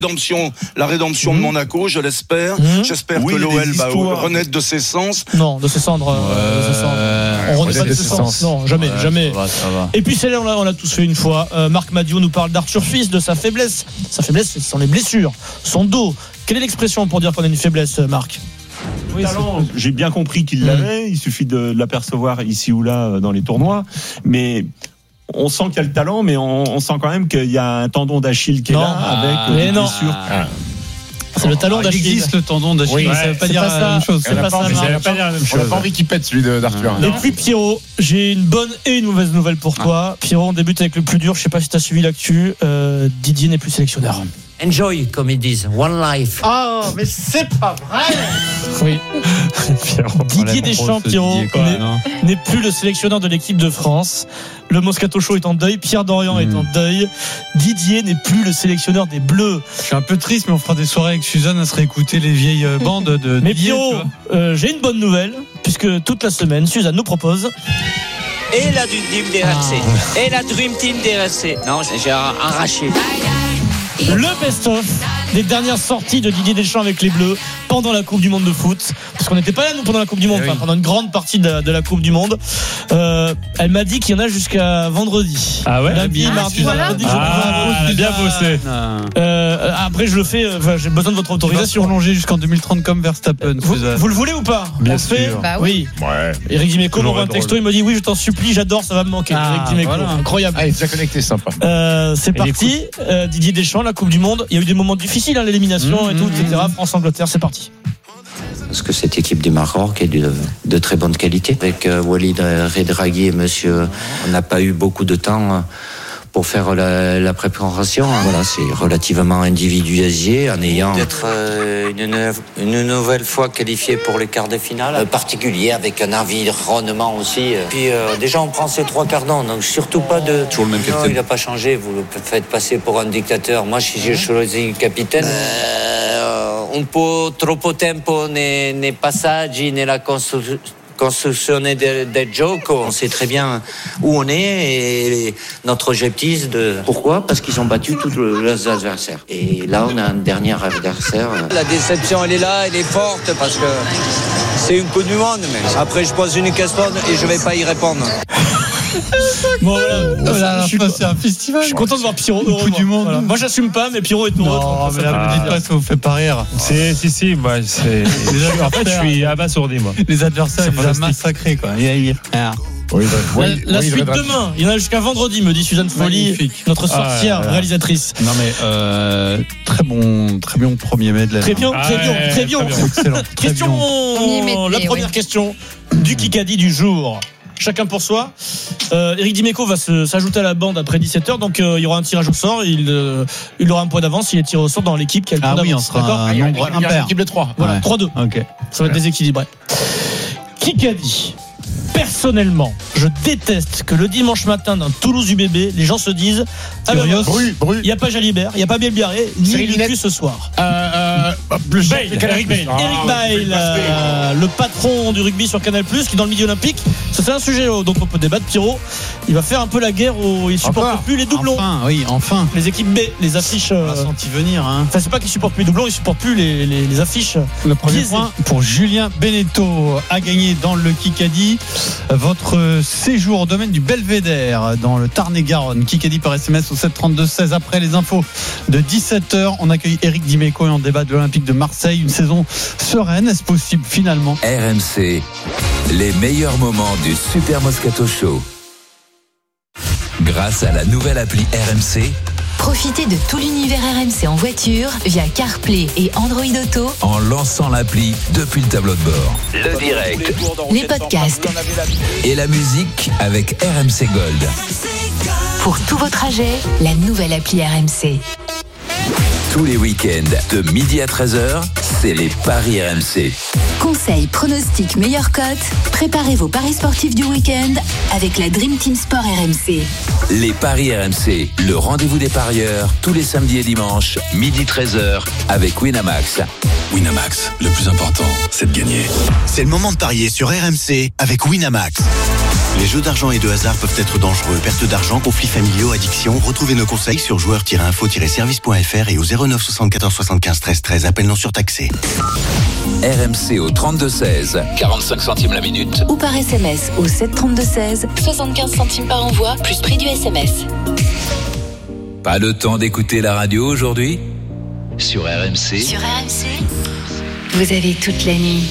La rédemption de Monaco, je l'espère. J'espère que l'OL va renaître de ses sens. Non, de ses cendres. On renaît pas de ses sens. Non, jamais. Ça va. Et puis celle-là, on l'a tous fait une fois. Marc Madiot nous parle d'Arthur Fils, de sa faiblesse. Sa faiblesse, ce sont les blessures, son dos. Quelle est l'expression pour dire qu'on a une faiblesse, Marc ? Oui, j'ai bien compris qu'il l'avait. Il suffit de l'apercevoir ici ou là dans les tournois. Mais on sent qu'il y a le talent, mais on sent quand même qu'il y a un tendon d'Achille qui est là avec des blessures. C'est le talon d'Achille. Il existe le tendon d'Achille, oui, ça veut pas dire la même chose. C'est pas ça. On n'a pas envie qu'il pète celui d'Arthur. Et puis Pierrot, j'ai une bonne et une mauvaise nouvelle pour toi. Pierrot, on débute avec le plus dur. Je sais pas si tu as suivi l'actu. Didier n'est plus sélectionneur. Enjoy, comme ils disent. One life. Oh, mais c'est pas vrai. Oui. Didier Deschamps, Pierrot, n'est plus le sélectionneur de l'équipe de France. Le Moscato Show est en deuil. Pierre Dorian est en deuil. Didier n'est plus le sélectionneur des Bleus. Je suis un peu triste, mais on fera des soirées avec Suzanne à se réécouter les vieilles bandes de mais Didier. Pierrot, j'ai une bonne nouvelle, puisque toute la semaine, Suzanne nous propose... Et la Dream Team des RC. Et la Dream Team des RC. Non, j'ai arraché. Le best-of des dernières sorties de Didier Deschamps avec les Bleus pendant la Coupe du Monde de foot, parce qu'on n'était pas là nous pendant la Coupe du Monde, pendant une grande partie de la Coupe du Monde. Elle m'a dit qu'il y en a jusqu'à vendredi. Ah ouais. Lundi, mardi, vendredi. Bien bossé. Après je le fais. J'ai besoin de votre autorisation. Prolonger jusqu'en 2030 comme Verstappen. Vous le voulez ou pas? Bien sûr. Bah oui. Ouais. Eric Dimeco m'envoie un texto, il me dit oui, je t'en supplie, j'adore, ça va me manquer. Eric Dimeco, incroyable. Ah, il est déjà connecté, sympa. C'est parti. Didier Deschamps, la Coupe du Monde. Il y a eu des moments difficiles, l'élimination et tout, etc. France-Angleterre, c'est parti. Parce que cette équipe du Maroc est de très bonne qualité. Avec Walid Regragui et monsieur, on n'a pas eu beaucoup de temps pour faire la préparation. Voilà, c'est relativement individualisé en ayant d'être une nouvelle fois qualifié pour les quarts de finale. Particulier avec un environnement aussi. Puis déjà on prend ces 3 quarts d'an, donc surtout pas de... Toujours le même capitaine. Non, il n'a pas changé, vous le faites passer pour un dictateur. Moi si j'ai choisi le capitaine... un po' troppo tempo nei passaggi, nella costruzione del gioco. On sait très bien où on est et notre objectif de... Pourquoi ? Parce qu'ils ont battu tous leurs adversaires. Et là, on a un dernier adversaire. La déception, elle est là, elle est forte parce que c'est une Coupe du Monde. Mais après, je pose une question et je ne vais pas y répondre. Bon, voilà. C'est un festival. Je suis content de voir Pierrot heureux. Du monde. Voilà. Moi, j'assume pas, mais Pierrot est heureux. Non, mais là, vous dites pas, ça vous fait pas rire. Si, moi, c'est. En fait, je suis abasourdi, moi. Les adversaires, ils vont massacrer, quoi. La suite demain, il y en a jusqu'à vendredi, me dit Suzanne Folly, notre sorcière réalisatrice. Non mais très bon premier mai de la. Très bien. Excellent. Question. La première question du Kikadi du jour. Chacun pour soi. Eric Dimeco va s'ajouter à la bande après 17h, donc il y aura un tirage au sort. Il aura un point d'avance s'il est tiré au sort dans l'équipe qui a le point d'avance. Oui, on sera un nombre impair. Équipe de 3. Voilà, 3-2. Ok. Ça va être déséquilibré. Kikadi. Personnellement, je déteste que le dimanche matin d'un Toulouse UBB, les gens se disent il n'y a pas Jalibert, il n'y a pas Bielbiarré, ni Lucu ce soir. Eric Bail, le patron du rugby sur Canal+, qui est dans le Midi Olympique. Ça, c'est un sujet dont on peut débattre. Pierrot, il va faire un peu la guerre où il supporte plus les doublons. Enfin. Les équipes B, les affiches. On a senti venir. Enfin, c'est pas qu'il supporte plus les doublons, il supporte plus les affiches. Le premier point pour Julien Beneteau a gagné dans le Kikadi. Votre séjour au domaine du Belvédère dans le Tarn-et-Garonne. Kikadi par SMS au 732-16. Après les infos de 17h, on accueille Eric Dimeco et on débat de l'Olympique de Marseille. Une saison sereine, est-ce possible finalement? RMC, les meilleurs moments du Super Moscato Show. Grâce à la nouvelle appli RMC, profitez de tout l'univers RMC en voiture via CarPlay et Android Auto en lançant l'appli depuis le tableau de bord. Le direct, les podcasts et la musique avec RMC Gold. Pour tous vos trajets, la nouvelle appli RMC. Tous les week-ends de midi à 13h, c'est les paris RMC. Conseils, pronostics, meilleures cotes. Préparez vos paris sportifs du week-end avec la Dream Team Sport RMC. Les paris RMC, le rendez-vous des parieurs, tous les samedis et dimanches, 12h-13h, avec Winamax. Winamax, le plus important, c'est de gagner. C'est le moment de parier sur RMC avec Winamax. Les jeux d'argent et de hasard peuvent être dangereux. Perte d'argent, conflits familiaux, addiction. Retrouvez nos conseils sur joueurs-info-service.fr et au 09 74 75 13 13. Appel non surtaxé. RMC au 32-16, 45 centimes la minute. Ou par SMS au 732-16, 75 centimes par envoi, plus prix du SMS. Pas le temps d'écouter la radio aujourd'hui ? Sur RMC. Sur RMC, vous avez toute la nuit.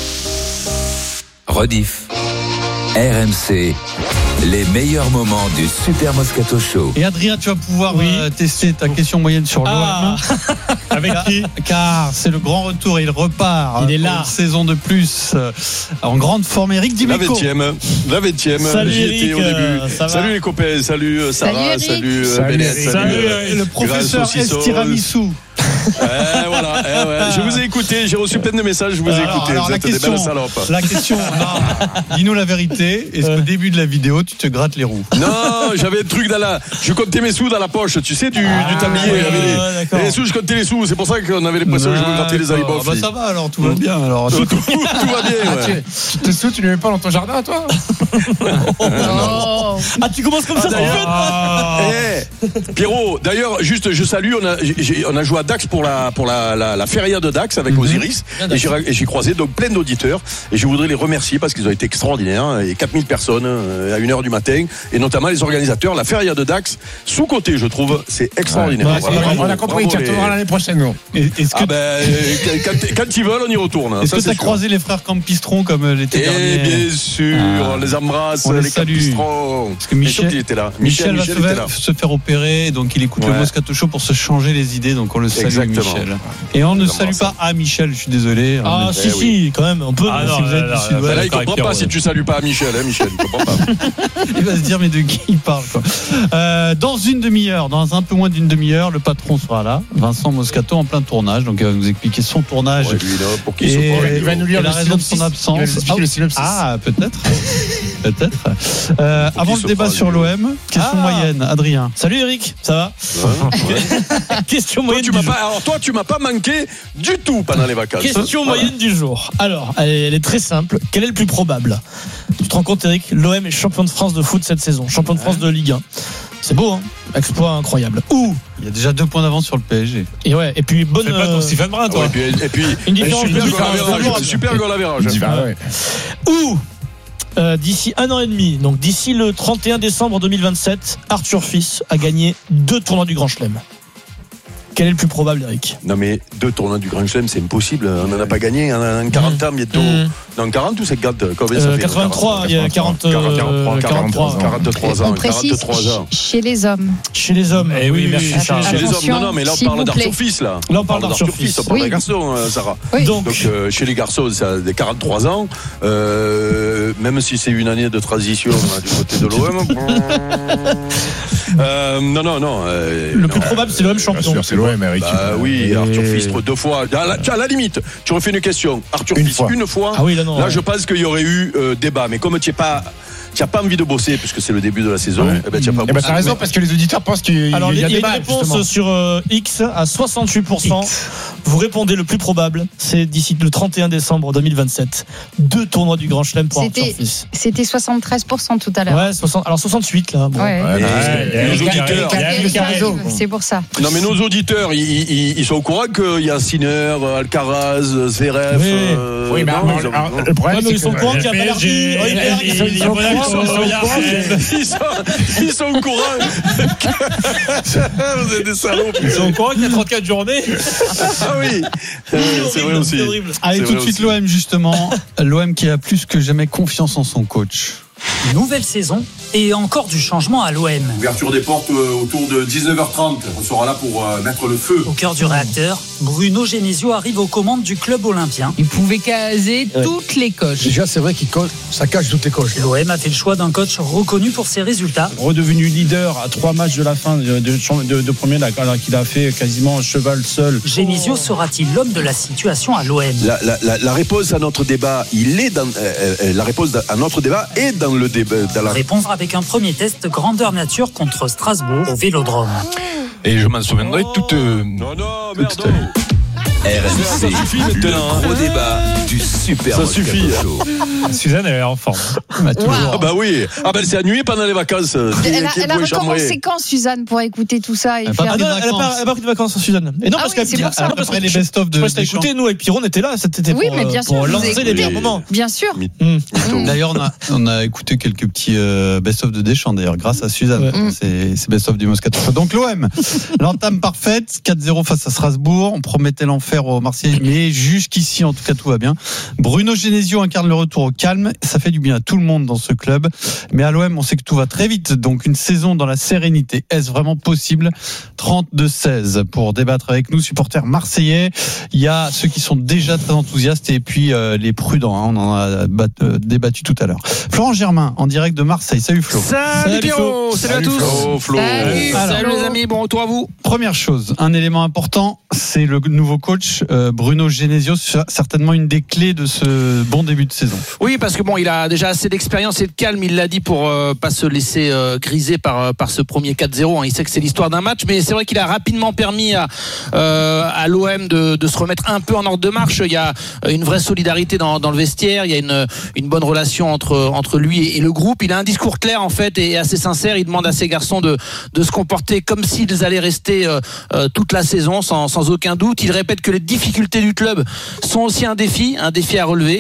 Rediff. RMC, les meilleurs moments du Super Moscato Show. Et Adrien, tu vas pouvoir tester ta question moyenne sur l'OM. Avec qui ? Car c'est le grand retour, il repart. Il est là. Une saison de plus en grande forme. Eric Dimeco. La 20e. Salut J'y étais Eric, au début. ça va ? Salut les copains, salut Sarah, salut Bennett, salut Le professeur Estiramisu. Voilà. Je vous ai écouté, j'ai reçu plein de messages, je vous ai écouté. Alors, vous êtes des belles salopes. La question, dis-nous la vérité. Est-ce qu'au début de la vidéo, tu te grattes les roues ? Non, j'avais un truc je comptais mes sous dans la poche, tu sais, du tablier. Les sous, je comptais les sous, c'est pour ça qu'on avait l'impression que je me grattais les aïbofs. Ça va alors, tout va bien alors. Tout va bien. Tes sous, tu les mets pas dans ton jardin, toi ? Ah, tu commences comme ça, Pierrot, d'ailleurs, juste, je salue, on a joué à Dax pour la feria de Dax avec Osiris, et j'ai croisé donc plein d'auditeurs, et je voudrais les remercier parce qu'ils ont été extraordinaires, et 4000 personnes à 1h du matin, et notamment les organisateurs. La feria de Dax, sous-côté, je trouve, c'est extraordinaire. On a compris, tu retourneras l'année prochaine, nous. Quand ils veulent, on y retourne. Est-ce que tu as croisé les frères Campistron comme l'été dernier ? Bien sûr, on les embrasse, les Campistron. Parce que Michel était là. Michel va se faire opérer, donc il écoute le Moscato Show pour se changer les idées, donc on le salue. Exactement. Michel. Et on ne salue pas Michel, je suis désolé. Si, quand même, on peut. Si vous êtes du Sud-Ouest. Là, il comprend pas si tu salues pas Michel, Michel, il comprend pas. Il va se dire, mais de qui il parle, quoi. Dans une demi-heure, dans un peu moins d'une demi-heure, le patron sera là, Vincent Moscato, en plein tournage, donc il va nous expliquer son tournage. Pour qu'il il va nous lire la raison de son absence. Peut-être. Avant le débat sur l'OM, question moyenne, Adrien. Salut Eric, ça va ? Question moyenne. Toi, tu m'as pas manqué du tout pendant les vacances. Question moyenne du jour. Alors, elle est très simple. Quel est le plus probable ? Tu te rends compte, Eric, l'OM est champion de France de foot cette saison, champion de France de Ligue 1. C'est beau, hein ? Exploit incroyable. Ou il y a déjà 2 points d'avance sur le PSG. Et puis bonne. C'est pas ton Stephen Brun, toi. Et puis une différence de super goal average. Ou d'ici 1 an et demi, donc d'ici le 31 décembre 2027, Arthur Fils a gagné 2 tournois du Grand Chelem. Quel est le plus probable, Eric ? Non, mais 2 tournois du Grand Chelem, c'est impossible. On n'en a pas gagné en 40 ans bientôt. Dans 40 ou 50 ? Combien ça fait ? 83, il y a 43 ans. On précise chez les hommes. Chez les hommes. Eh oui, merci Charles. Chez les hommes, non, mais là on parle d'Arthur Fils, là. Là on parle d'Arthur Fils. On parle des garçons, Sarah. Oui. Donc chez les garçons, ça a des 43 ans. Même si c'est une année de transition du côté de l'OM. Non. Le plus probable, c'est l'OM champion. Bien sûr, c'est l'OM, Eric. Oui, Arthur Fils 2 fois. À la limite, tu refais une question. Arthur Fils une fois. Ah oui, là, je pense qu'il y aurait eu débat. Mais comme tu n'as pas envie de bosser puisque c'est le début de la saison, tu n'as pas bossé. T'as raison, parce que les auditeurs pensent qu'il y a il y a débat, une réponse justement. sur X à 68%. Vous répondez le plus probable, c'est d'ici le 31 décembre 2027. 2 tournois du Grand Chelem pour Arthur Fils. C'était 73% tout à l'heure. Ouais, alors 68 là. Bon. Nos auditeurs, c'est pour ça. Non, mais nos auditeurs, ils sont au courant qu'il y a Sinner, Alcaraz, Zverev. Oui, mais le problème, ils sont au courant qu'il y a Balerdi. Ils sont au courant. Vous êtes des salauds. Ils sont au courant qu'il y a 34 journées. Ah oui, c'est vrai aussi. Allez, tout de suite l'OM justement. L'OM qui a plus que jamais confiance en son coach. Nouvelle saison, Et encore du changement à l'OM. Ouverture des portes autour de 19h30. On sera là pour mettre le feu. Au cœur du réacteur, Bruno Genesio arrive aux commandes du club olympien. Il pouvait caser toutes les coches. Déjà, c'est vrai qu'il ça cache toutes les coches. L'OM a fait le choix d'un coach reconnu pour ses résultats. Redevenu leader à 3 matchs de la fin de premier, alors qu'il a fait quasiment un cheval seul. Genesio sera-t-il l'homme de la situation à l'OM? La réponse à notre débat, la réponse à notre débat est dans le débat. Répondre avec un premier test grandeur nature contre Strasbourg au Vélodrome. Et je m'en souviendrai toute cette année. RMC, ça suffit le gros débat du Super Ça suffit. Suzanne, elle est en forme. Ah bah oui. Ah bah elle s'est annulée pendant les vacances. Elle a recommencé quand, Suzanne, pour écouter tout ça et faire... Elle n'a pas pris de vacances, Suzanne. Et non, parce qu'après les best-of de Deschamps. Écoutez, nous avec Pierrot, on était là. C'était oui, mais bien sûr, pour lancer les meilleurs moments. Bien sûr. D'ailleurs, on a écouté quelques petits best-of de Deschamps, d'ailleurs, grâce à Suzanne. C'est best-of du Moscato. Donc l'OM, l'entame parfaite, 4-0 face à Strasbourg. On promettait l'enfer aux Marseillais, mais jusqu'ici, en tout cas, tout va bien. Bruno Genesio incarne le retour au calme. Ça fait du bien à tout le monde dans ce club. Mais à l'OM, on sait que tout va très vite. Donc une saison dans la sérénité. Est-ce vraiment possible? 32-16 pour débattre avec nous, supporters marseillais. Il y a ceux qui sont déjà très enthousiastes et puis les prudents. On en a débattu tout à l'heure. Florent Germain, en direct de Marseille. Salut Flo. Salut Pierrot. Salut à tous. Flo. Salut les amis. Bon retour à vous. Première chose, un élément important, c'est le nouveau coach Bruno Genesio, certainement une des clés de ce bon début de saison. Oui, parce que bon, il a déjà assez d'expérience et de calme, il l'a dit, pour pas se laisser griser par ce premier 4-0. Il sait que c'est l'histoire d'un match, mais c'est vrai qu'il a rapidement permis à l'OM de se remettre un peu en ordre de marche. Il y a une vraie solidarité dans le vestiaire, il y a une bonne relation entre lui et le groupe. Il a un discours clair en fait et assez sincère. Il demande à ses garçons de se comporter comme s'ils allaient rester toute la saison sans aucun doute. Il répète que les difficultés du club sont aussi un défi à relever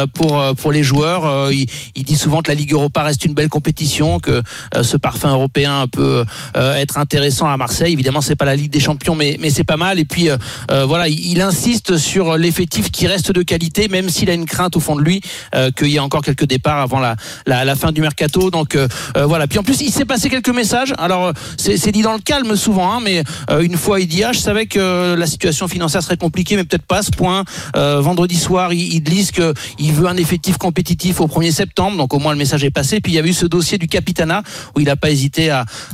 pour les joueurs. Il dit souvent que la Ligue Europa reste une belle compétition, que ce parfum européen peut être intéressant à Marseille. Évidemment, c'est pas la Ligue des Champions, mais c'est pas mal. Et puis voilà, il insiste sur l'effectif qui reste de qualité, même s'il a une crainte au fond de lui qu'il y ait encore quelques départs avant la fin du mercato. Donc voilà. Puis en plus, il s'est passé quelques messages. Alors c'est dit dans le calme souvent, mais une fois il dit je savais que la situation financière serait compliquée, mais peut-être pas à ce point. Vendredi soir, il glisse qu'il veut un effectif compétitif au 1er septembre, donc au moins le message est passé. Puis il y a eu ce dossier du Capitana où il n'a pas hésité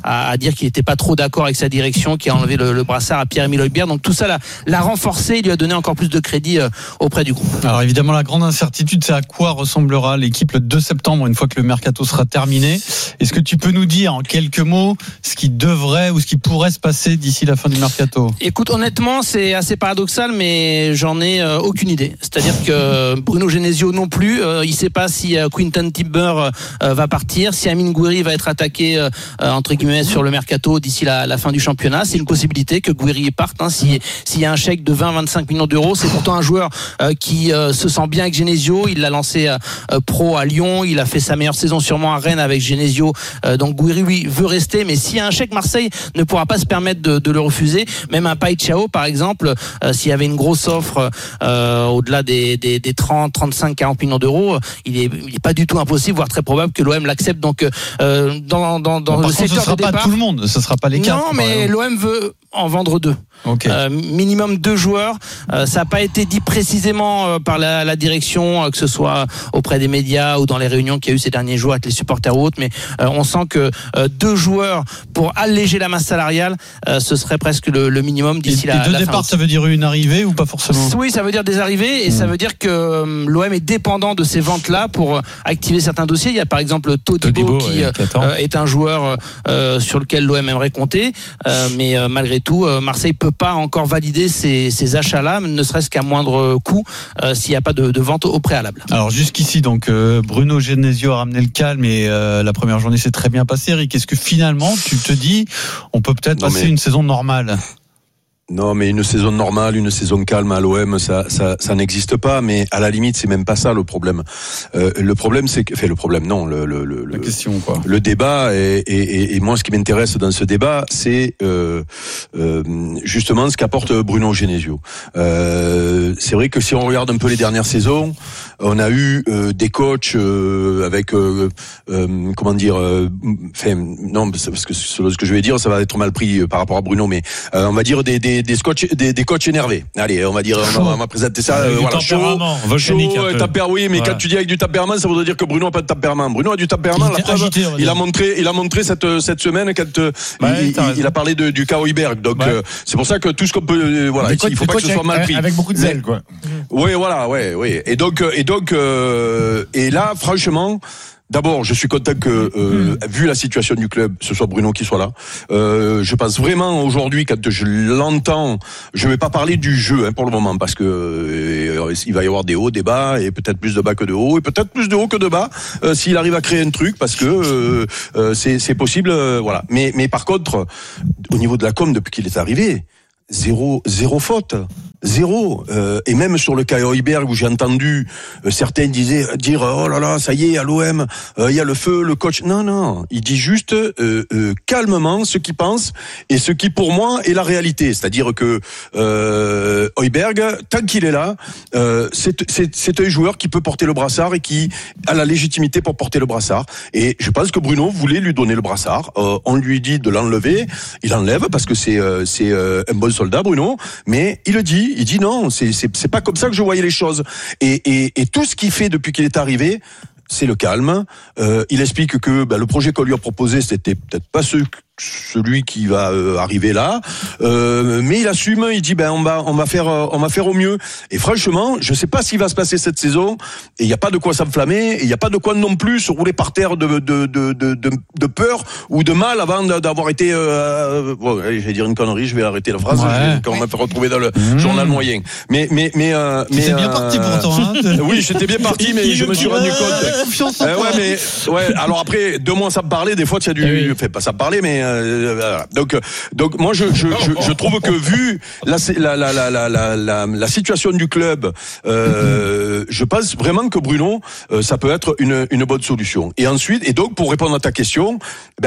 à dire qu'il n'était pas trop d'accord avec sa direction, qui a enlevé le brassard à Pierre-Emile Højbjerg. Donc tout ça l'a renforcé, il lui a donné encore plus de crédit auprès du groupe. Alors évidemment, la grande incertitude, c'est à quoi ressemblera l'équipe le 2 septembre, une fois que le mercato sera terminé. Est-ce que tu peux nous dire en quelques mots ce qui devrait ou ce qui pourrait se passer d'ici la fin du mercato? Écoute, honnêtement, c'est assez paradoxal, mais j'en ai aucune idée. C'est-à-dire que Bruno Genesio non plus, il ne sait pas si Quinton Timber va partir, si Amine Gouiri va être attaqué entre guillemets sur le mercato d'ici la fin du championnat. C'est une possibilité que Gouiri parte. S'il y a un chèque de 20-25 millions d'euros, c'est pourtant un joueur qui se sent bien avec Genesio. Il l'a lancé pro à Lyon, il a fait sa meilleure saison sûrement à Rennes avec Genesio. Donc Gouiri, lui, veut rester, mais s'il y a un chèque, Marseille ne pourra pas se permettre de le refuser. Même un Païtchao, par exemple, s'il y avait une grosse offre au-delà des 30, 35, 40 millions d'euros, il est pas du tout impossible, voire très probable que l'OM l'accepte. Donc dans le secteur ce sera de départ, pas tout le monde, ce sera pas les 4. Non, mais l'OM veut en vendre 2. Okay. Minimum 2 joueurs. Ça n'a pas été dit précisément par la direction, que ce soit auprès des médias ou dans les réunions qu'il y a eu ces derniers jours avec les supporters ou autres, mais on sent que 2 joueurs pour alléger la masse salariale, ce serait presque le minimum d'ici la fin. 2 départs, ça veut dire une arrivée ou pas forcément? Oui, ça veut dire des arrivées et ça veut dire que l'OM est dépendant de ces ventes-là pour activer certains dossiers. Il y a par exemple Todibo qui est un joueur sur lequel l'OM aimerait compter, mais malgré tout, Marseille peut pas encore valider ces achats-là, ne serait-ce qu'à moindre coût, s'il n'y a pas de vente au préalable. Alors jusqu'ici, donc Bruno Genesio a ramené le calme et la première journée s'est très bien passée. Eric, est-ce que finalement tu te dis on peut peut-être passer une saison normale? Non, mais une saison normale, une saison calme à l'OM, ça n'existe pas. Mais à la limite, c'est même pas ça le problème. Le problème, c'est que, la question, quoi. Le débat et moi, ce qui m'intéresse dans ce débat, c'est justement ce qu'apporte Bruno Genesio. C'est vrai que si on regarde un peu les dernières saisons, on a eu des coachs avec comment dire, non, parce que ce que je vais dire, ça va être mal pris par rapport à Bruno, mais on va dire des coachs énervés. Allez, on va dire, on va présenter ça. Voilà, chaud, oui, mais quand tu dis avec du tempérament, ça voudrait dire que Bruno n'a pas de tempérament. Bruno a du tempérament. Il a montré cette semaine quand il a parlé du cas Højbjerg. Donc c'est pour ça que tout ce qu'on peut, voilà, il faut pas que ce soit mal pris. Avec beaucoup de zèle, quoi. Oui, voilà, oui. Et donc, là, franchement. D'abord, je suis content que, vu la situation du club, ce soit Bruno qui soit là. Je pense vraiment aujourd'hui, quand je l'entends, je vais pas parler du jeu pour le moment, parce que il va y avoir des hauts, des bas, et peut-être plus de bas que de hauts, et peut-être plus de hauts que de bas, s'il arrive à créer un truc, parce que c'est possible, voilà. Mais par contre, au niveau de la com, depuis qu'il est arrivé, zéro faute. Zéro. Et même sur le cas Højbjerg, où j'ai entendu certains dire oh là là, ça y est, à l'OM, il y a le feu, le coach. Non, il dit juste calmement ce qu'il pense et ce qui pour moi est la réalité. C'est-à-dire que Højbjerg, tant qu'il est là, c'est un joueur qui peut porter le brassard et qui a la légitimité pour porter le brassard. Et je pense que Bruno voulait lui donner le brassard. On lui dit de l'enlever, il enlève parce que c'est un bon soldat, Bruno, mais il le dit. Il dit non, c'est pas comme ça que je voyais les choses. Et tout ce qu'il fait depuis qu'il est arrivé, c'est le calme. Il explique que le projet qu'on lui a proposé, c'était peut-être pas celui qui va arriver là, mais il assume. Il dit on va faire au mieux. Et franchement, je sais pas ce qui va se passer cette saison. Et il y a pas de quoi s'enflammer. Et il y a pas de quoi non plus se rouler par terre de peur ou de mal avant d'avoir été. Bon, allez, je vais dire une connerie. Je vais arrêter la phrase. Quand on m'a fait retrouver dans le journal moyen. Mais c'est bien parti pourtant. Hein. Oui, j'étais bien parti, mais je me suis rendu compte. Alors après 2 mois ça me parlait. Des fois, tu as dû. Fait pas ça me parlait, mais donc moi je trouve que vu la situation du club, je pense vraiment que Bruno, ça peut être une bonne solution. Et ensuite, et donc pour répondre à ta question,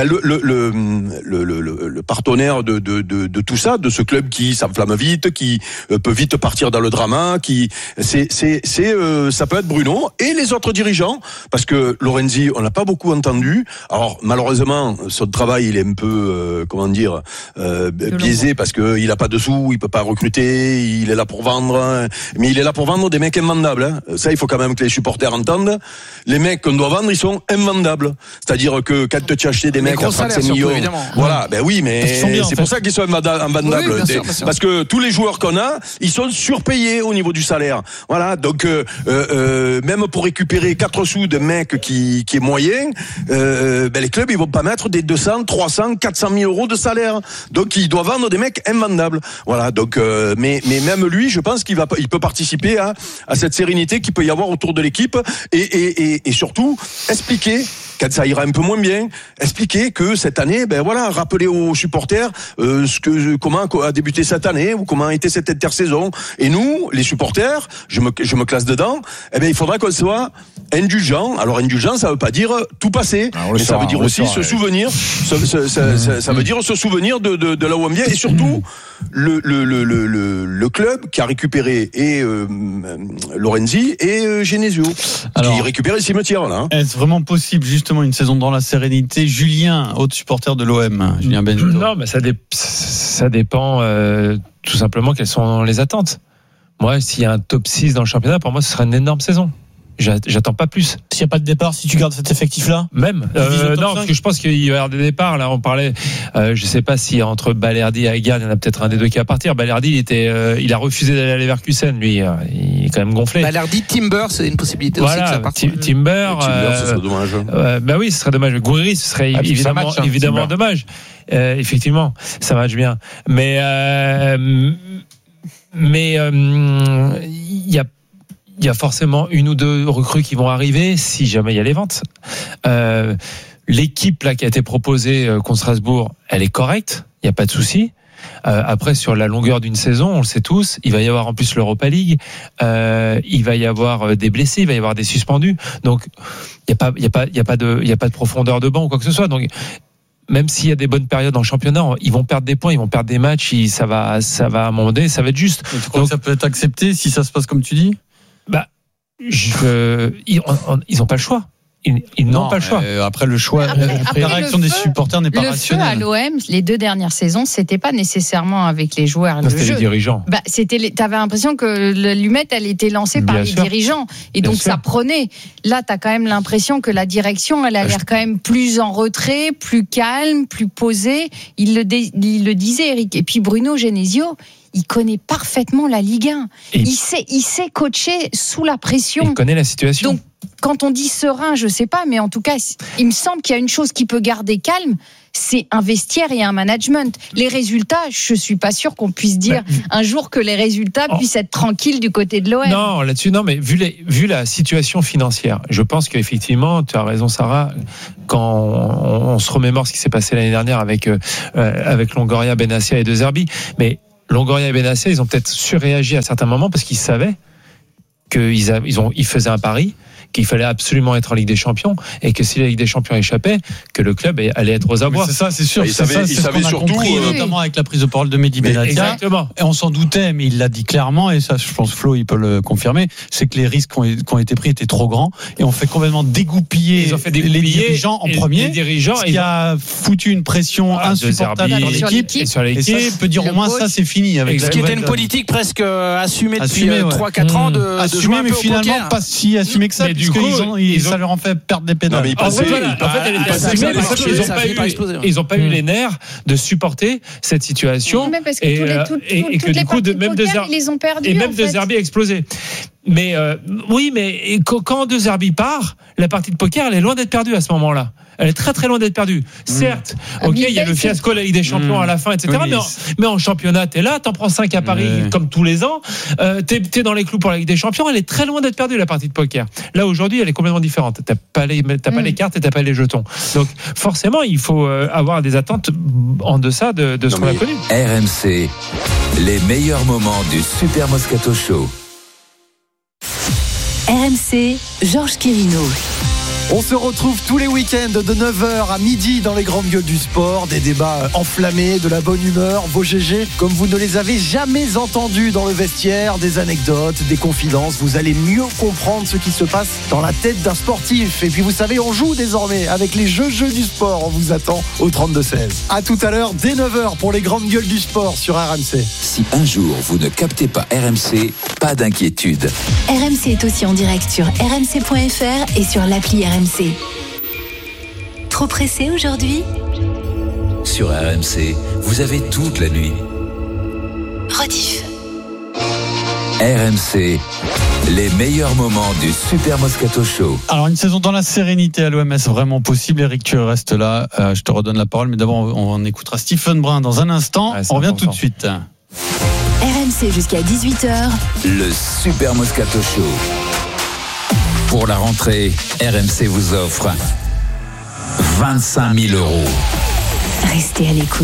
le partenaire de tout ça, de ce club qui s'enflamme vite, qui peut vite partir dans le drama, ça peut être Bruno et les autres dirigeants, parce que Lorenzi, on l'a pas beaucoup entendu. Alors malheureusement, son travail il est un peu biaisé, parce que il a pas de sous, il peut pas recruter, il est là pour vendre, mais il est là pour vendre des mecs invendables. Ça, il faut quand même que les supporters entendent. Les mecs qu'on doit vendre, ils sont invendables. C'est-à-dire que quand tu as acheté des mecs à 35 millions, voilà, oui, mais c'est pour ça qu'ils sont invendables. Oui, bien sûr. Parce que tous les joueurs qu'on a, ils sont surpayés au niveau du salaire. Voilà, donc même pour récupérer 4 sous de mecs qui est moyen, les clubs ils vont pas mettre des 200, 300, 400 000 euros de salaire. Donc il doit vendre des mecs invendables. Voilà, donc mais même lui, je pense il peut participer à cette sérénité qu'il peut y avoir autour de l'équipe et surtout expliquer, quand ça ira un peu moins bien, expliquer que cette année, rappeler aux supporters comment a débuté cette année ou comment a été cette intersaison. Et nous, les supporters, je me classe dedans. Il faudra qu'on soit indulgent. Alors indulgent, ça veut pas dire tout passer, mais ça veut dire aussi se souvenir. Ça veut dire se souvenir de là où on vient, et surtout le club qui a récupéré et Lorenzi et Genesio, qui récupère le cimetière là. Est-ce vraiment possible justement une saison dans la sérénité? Julien, autre supporter de l'OM, Julien Benito. Non, mais ça dépend tout simplement quelles sont les attentes. Moi, s'il y a un top 6 dans le championnat, pour moi, ce sera une énorme saison. J'attends pas plus. S'il n'y a pas de départ, si tu gardes cet effectif-là, même non, parce que je pense qu'il va y avoir des départs. Là, on parlait, je sais pas si entre Balerdi et Haggard, il y en a peut-être un des deux qui va partir. Balerdi, il a refusé d'aller à Leverkusen. Lui, il est quand même gonflé. Balerdi, Timber, c'est une possibilité aussi que ça parte. Timber, ce serait dommage. Oui, ce serait dommage. Gouiri, ce serait évidemment dommage. Effectivement, ça match bien. Mais il y a forcément 1 ou 2 recrues qui vont arriver si jamais il y a les ventes. L'équipe là qui a été proposée contre Strasbourg, elle est correcte, il n'y a pas de souci. Après, sur la longueur d'une saison, on le sait tous, il va y avoir en plus l'Europa League, il va y avoir des blessés, il va y avoir des suspendus. Donc, il y a pas de profondeur de banc ou quoi que ce soit. Donc, même s'il y a des bonnes périodes en championnat, ils vont perdre des points, ils vont perdre des matchs, ça va à un moment donné, ça va être juste. Et tu crois que ça peut être accepté si ça se passe comme tu dis? Ils n'ont pas le choix. Ils n'ont pas le choix. Après le choix, la réaction des supporters n'est pas rationnelle. Le feu à l'OM, les 2 dernières saisons, c'était pas nécessairement avec les joueurs. C'était les dirigeants. T'avais l'impression que l'allumette, elle était lancée par les dirigeants, et donc ça prenait. Là, t'as quand même l'impression que la direction, elle a l'air quand même plus en retrait, plus calme, plus posée. Il le disait, Eric. Et puis Bruno Genesio, il connaît parfaitement la Ligue 1. Il sait coacher sous la pression. Il connaît la situation. Donc, quand on dit serein, je sais pas, mais en tout cas, il me semble qu'il y a une chose qui peut garder calme, c'est un vestiaire et un management. Les résultats, je suis pas sûr qu'on puisse dire un jour que les résultats puissent être tranquilles du côté de l'OM. Non, là-dessus, non, mais vu la situation financière, je pense qu'effectivement, tu as raison, Sarah, quand on se remémore ce qui s'est passé l'année dernière avec Longoria, Benassia et De Zerbi, mais Longoria et Benassia, ils ont peut-être surréagi à certains moments parce qu'ils savaient qu'ils faisaient un pari, qu'il fallait absolument être en Ligue des Champions, et que si la Ligue des Champions échappait, que le club allait être aux abois. C'est ça, c'est sûr. Il savait surtout, compris, notamment avec la prise de parole de Mehdi Benatia. Exactement. Et on s'en doutait, mais il l'a dit clairement, et ça, je pense Flo, il peut le confirmer, c'est que les risques qui ont été pris étaient trop grands, et on fait complètement dégoupiller les dirigeants en premier. Les dirigeants, ce qui a foutu une pression insupportable dans l'équipe. Et sur l'équipe. Et ça, peut dire au moins ça, c'est fini. Avec ce qui était une politique presque assumée depuis 3-4 ans de jouer un peu au finalement poker. Pas si assumé que ça, puisque ça leur en fait perdre des pédales. Ils n'ont pas eu les nerfs de supporter cette situation. Mais parce que toutes les parties de poker, ils les ont perdus. Et même De Zerbi a explosé. Mais oui, mais quand De Zerbi part, la partie de poker, elle est loin d'être perdue à ce moment-là. Elle est très très loin d'être perdue. Certes, il y a le fiasco de la Ligue des Champions à la fin, etc. Mais en championnat, t'es là, t'en prends 5 à Paris comme tous les ans. T'es dans les clous pour la Ligue des Champions. Elle est très loin d'être perdue, la partie de poker. Là aujourd'hui, elle est complètement différente. T'as pas les cartes et t'as pas les jetons. Donc forcément, il faut avoir des attentes en deçà de ce qu'on a connu. RMC, les meilleurs moments du Super Moscato Show. RMC, Georges Quirino. On se retrouve tous les week-ends de 9h à midi dans les grandes gueules du sport. Des débats enflammés, de la bonne humeur, vos GG comme vous ne les avez jamais entendus dans le vestiaire. Des anecdotes, des confidences. Vous allez mieux comprendre ce qui se passe dans la tête d'un sportif. Et puis vous savez, on joue désormais avec les jeux du sport. On vous attend au 32-16. À tout à l'heure dès 9h pour les grandes gueules du sport sur RMC. Si un jour vous ne captez pas RMC, pas d'inquiétude. RMC est aussi en direct sur rmc.fr et sur l'appli RMC. Trop pressé aujourd'hui ? Sur RMC, vous avez toute la nuit. Rediff. RMC, les meilleurs moments du Super Moscato Show. Alors une saison dans la sérénité à l'OM, est-ce vraiment possible? Eric, tu restes là, je te redonne la parole, mais d'abord on écoutera Stephen Brun dans un instant. On revient tout de suite. RMC jusqu'à 18h. Le Super Moscato Show. Pour la rentrée, RMC vous offre 25 000 €. Restez à l'écoute.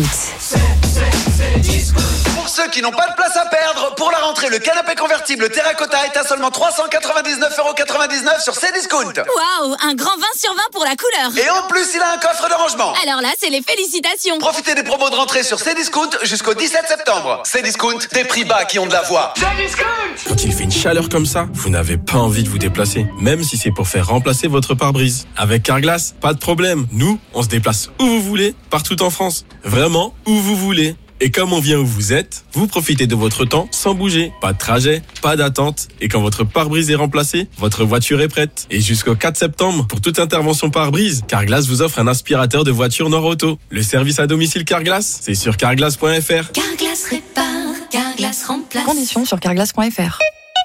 Pour ceux qui n'ont pas de place à perdre, pour la rentrée, le canapé convertible Terracotta est à seulement 399,99 € sur Cdiscount. Waouh, un grand 20 sur 20 pour la couleur. Et en plus, il a un coffre de rangement. Alors là, c'est les félicitations. Profitez des promos de rentrée sur Cdiscount jusqu'au 17 septembre. Cdiscount, des prix bas qui ont de la voix. Quand il fait une chaleur comme ça, vous n'avez pas envie de vous déplacer, même si c'est pour faire remplacer votre pare-brise. Avec Carglass, pas de problème. Nous, on se déplace où vous voulez, partout en France. Vraiment, où vous voulez. Et comme on vient où vous êtes, vous profitez de votre temps sans bouger. Pas de trajet, pas d'attente. Et quand votre pare-brise est remplacé, votre voiture est prête. Et jusqu'au 4 septembre, pour toute intervention pare-brise, Carglass vous offre un aspirateur de voiture Nord-Auto. Le service à domicile Carglass, c'est sur carglass.fr. Carglass répare, Carglass remplace. Conditions sur carglass.fr.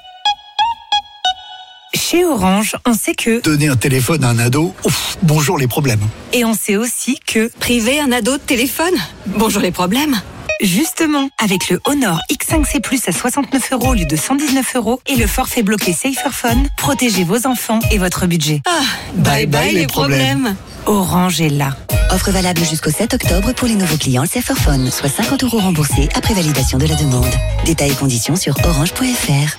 Chez Orange, on sait que donner un téléphone à un ado, bonjour les problèmes. Et on sait aussi que priver un ado de téléphone, bonjour les problèmes. Justement, avec le Honor X5C Plus à 69 € au lieu de 119 € et le forfait bloqué Saferphone, protégez vos enfants et votre budget. Bye bye les problèmes. Orange est là. Offre valable jusqu'au 7 octobre pour les nouveaux clients Saferphone, soit 50 € remboursés après validation de la demande. Détails et conditions sur orange.fr.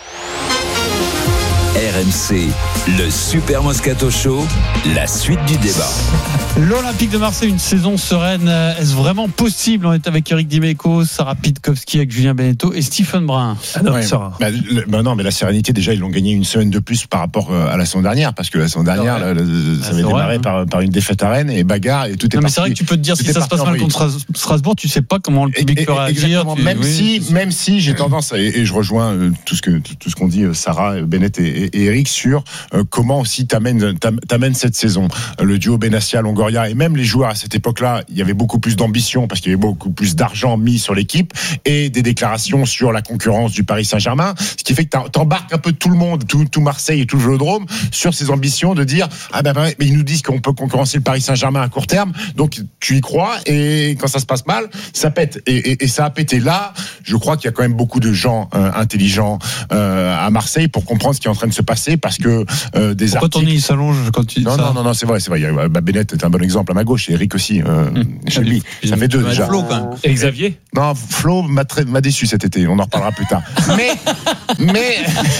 RMC, le Super Moscato Show, la suite du débat. L'Olympique de Marseille, une saison sereine, est-ce vraiment possible? On est avec Eric Dimeco, Sarah Pitkowski, avec Julien Beneteau et Stephen Brun. Non, mais la sérénité, déjà, ils l'ont gagné une semaine de plus par rapport à la saison dernière, parce que la saison dernière, ça avait démarré par une défaite à Rennes et bagarre et tout est parti. Mais c'est vrai que tu peux te dire, si ça se passe mal contre Strasbourg, tu sais pas comment le public peut réagir. Même si j'ai tendance, et je rejoins tout ce qu'ont dit Sarah, Bennett et Eric sur comment aussi t'amènes cette saison. Le duo Benassia-Longoria et même les joueurs à cette époque-là, il y avait beaucoup plus d'ambition parce qu'il y avait beaucoup plus d'argent mis sur l'équipe et des déclarations sur la concurrence du Paris Saint-Germain, ce qui fait que t'embarques un peu tout le monde, tout Marseille et tout le Vélodrome sur ces ambitions de dire mais ils nous disent qu'on peut concurrencer le Paris Saint-Germain à court terme, donc tu y crois et quand ça se passe mal, ça pète et ça a pété. Là, je crois qu'il y a quand même beaucoup de gens intelligents à Marseille pour comprendre ce qui est en train de se passer parce que des articles. Pourquoi ton nez s'allonge quand tu dis ça? Non, c'est vrai. Bennett est un bon exemple à ma gauche et Eric aussi. Chez lui, ça fait deux déjà. Flo, quand même. Et Xavier? Non, Flo m'a déçu cet été. On en reparlera plus tard. Mais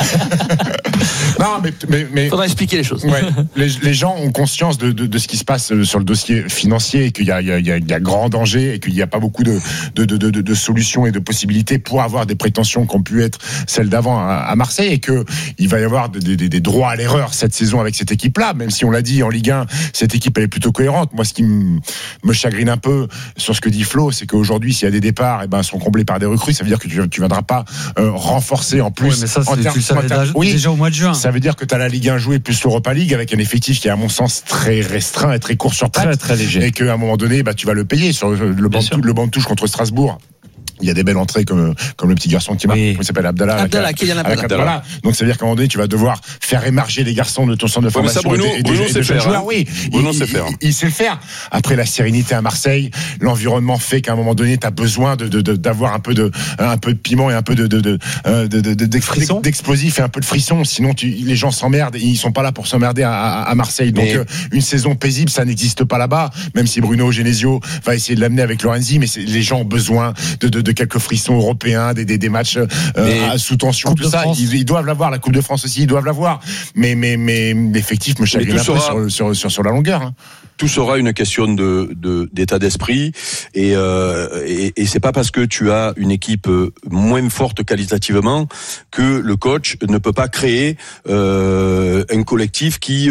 non, mais faudra expliquer les choses. Ouais, les gens ont conscience de ce qui se passe sur le dossier financier et qu'il y a grand danger et qu'il n'y a pas beaucoup de solutions et de possibilités pour avoir des prétentions qui ont pu être celles d'avant à Marseille et que il va y avoir des droits à l'erreur cette saison avec cette équipe-là, même si on l'a dit en Ligue 1, cette équipe elle est plutôt cohérente. Moi, ce qui me chagrine un peu sur ce que dit Flo, c'est qu'aujourd'hui, s'il y a des départs, sont comblés par des recrues, ça veut dire que tu viendras pas renforcer en plus. Oui, mais ça, tu le savais déjà au mois de juin. Ça veut dire que tu as la Ligue 1 jouée plus l'Europa League avec un effectif qui est à mon sens très restreint et très court sur pattes, très léger, et qu'à un moment donné, tu vas le payer sur le banc de touche contre Strasbourg. Il y a des belles entrées comme le petit garçon qui marque, comment il s'appelle, Abdallah. Voilà. Donc ça veut dire qu'à un moment donné, tu vas devoir faire émarger les garçons de ton centre de formation. Bruno sait faire. Joueurs, oui, Bruno sait faire. Il sait le faire. Après la sérénité à Marseille, l'environnement fait qu'à un moment donné, tu as besoin d'avoir un peu de piment et un peu d'explosif et un peu de frisson. Sinon, les gens s'emmerdent et ils sont pas là pour s'emmerder à Marseille. Donc une saison paisible, ça n'existe pas là-bas. Même si Bruno Genesio va essayer de l'amener avec Lorenzi, mais les gens ont besoin de quelques frissons européens, des matchs sous tension, tout ça. Ils doivent l'avoir. La Coupe de France aussi, ils doivent l'avoir. Mais l'effectif me chagrine un peu sur la longueur. Hein. Tout sera une question d'état d'esprit et c'est pas parce que tu as une équipe moins forte qualitativement que le coach ne peut pas créer un collectif qui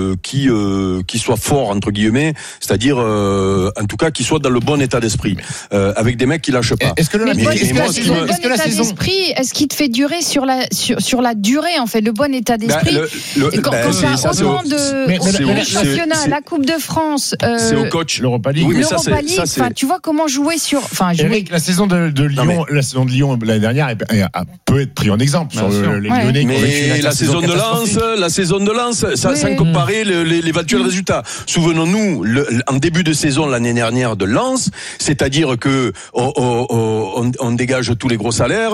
soit fort entre guillemets, c'est-à-dire en tout cas qui soit dans le bon état d'esprit avec des mecs qui lâchent pas. Est-ce que le bon état d'esprit, est-ce qu'il te fait durer sur la durée en fait, le bon état d'esprit quand ça autant de championnat, la Coupe de France, c'est au coach. L'Europa League. Oui, l'Europa League, tu vois comment jouer sur. Eric, la saison de Lyon l'année dernière peut être pris en exemple sur les Lyonnais. Mais la saison de Lens, sans comparer l'éventuel résultat. Souvenons-nous, en début de saison l'année dernière de Lens, c'est-à-dire que on dégage tous les gros salaires,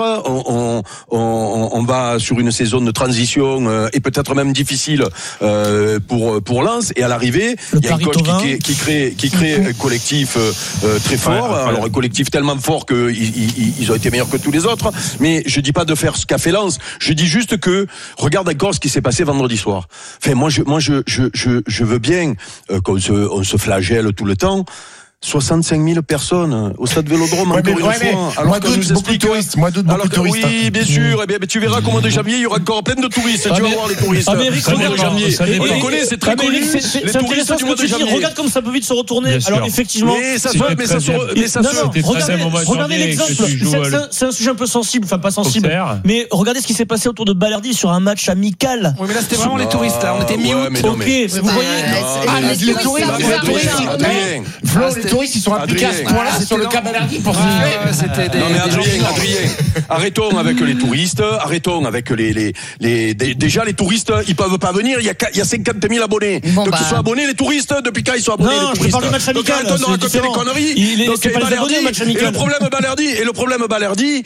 on va sur une saison de transition et peut-être même difficile pour Lens, et à l'arrivée il y a un coach qui crée un collectif très fort, alors un collectif tellement fort qu'ils ont été meilleurs que tous les autres, mais je dis pas de faire ce qu'a fait Lens, je dis juste que regarde encore ce qui s'est passé vendredi soir. Enfin moi je veux bien qu'on se flagelle tout le temps. 65 000 personnes au stade Vélodrome encore une fois. Alors que nous explique beaucoup de touristes. Oui, bien sûr. Eh bien, tu verras qu'au mois de janvier, il y aura encore plein de touristes. Tu vas voir les touristes. Ah, mais Eric, au mois de janvier. On les connaît, c'est très connu. Les touristes du mois de janvier. Regarde comme ça peut vite se retourner. Alors effectivement. Mais ça se. Regardez l'exemple. C'est un sujet un peu sensible, enfin pas sensible. Mais regardez ce qui s'est passé autour de Balerdi sur un match amical. Oui, mais là c'était vraiment les touristes. Là, on était mi-août. Ok, vous voyez. Les touristes. les touristes, ils sont impliqués à ce point-là sur le cas Balerdi pour siffler. Non mais Adrien, arrêtons avec les touristes, arrêtons avec déjà les touristes, ils peuvent pas venir, il y a 50 000 abonnés. Donc ils sont abonnés les touristes, depuis quand ils sont abonnés les touristes? Non, je parle du match amical. Donc arrêtons de raconter des conneries. Donc c'est pas les abonnés au match amical. Et le problème Balerdi,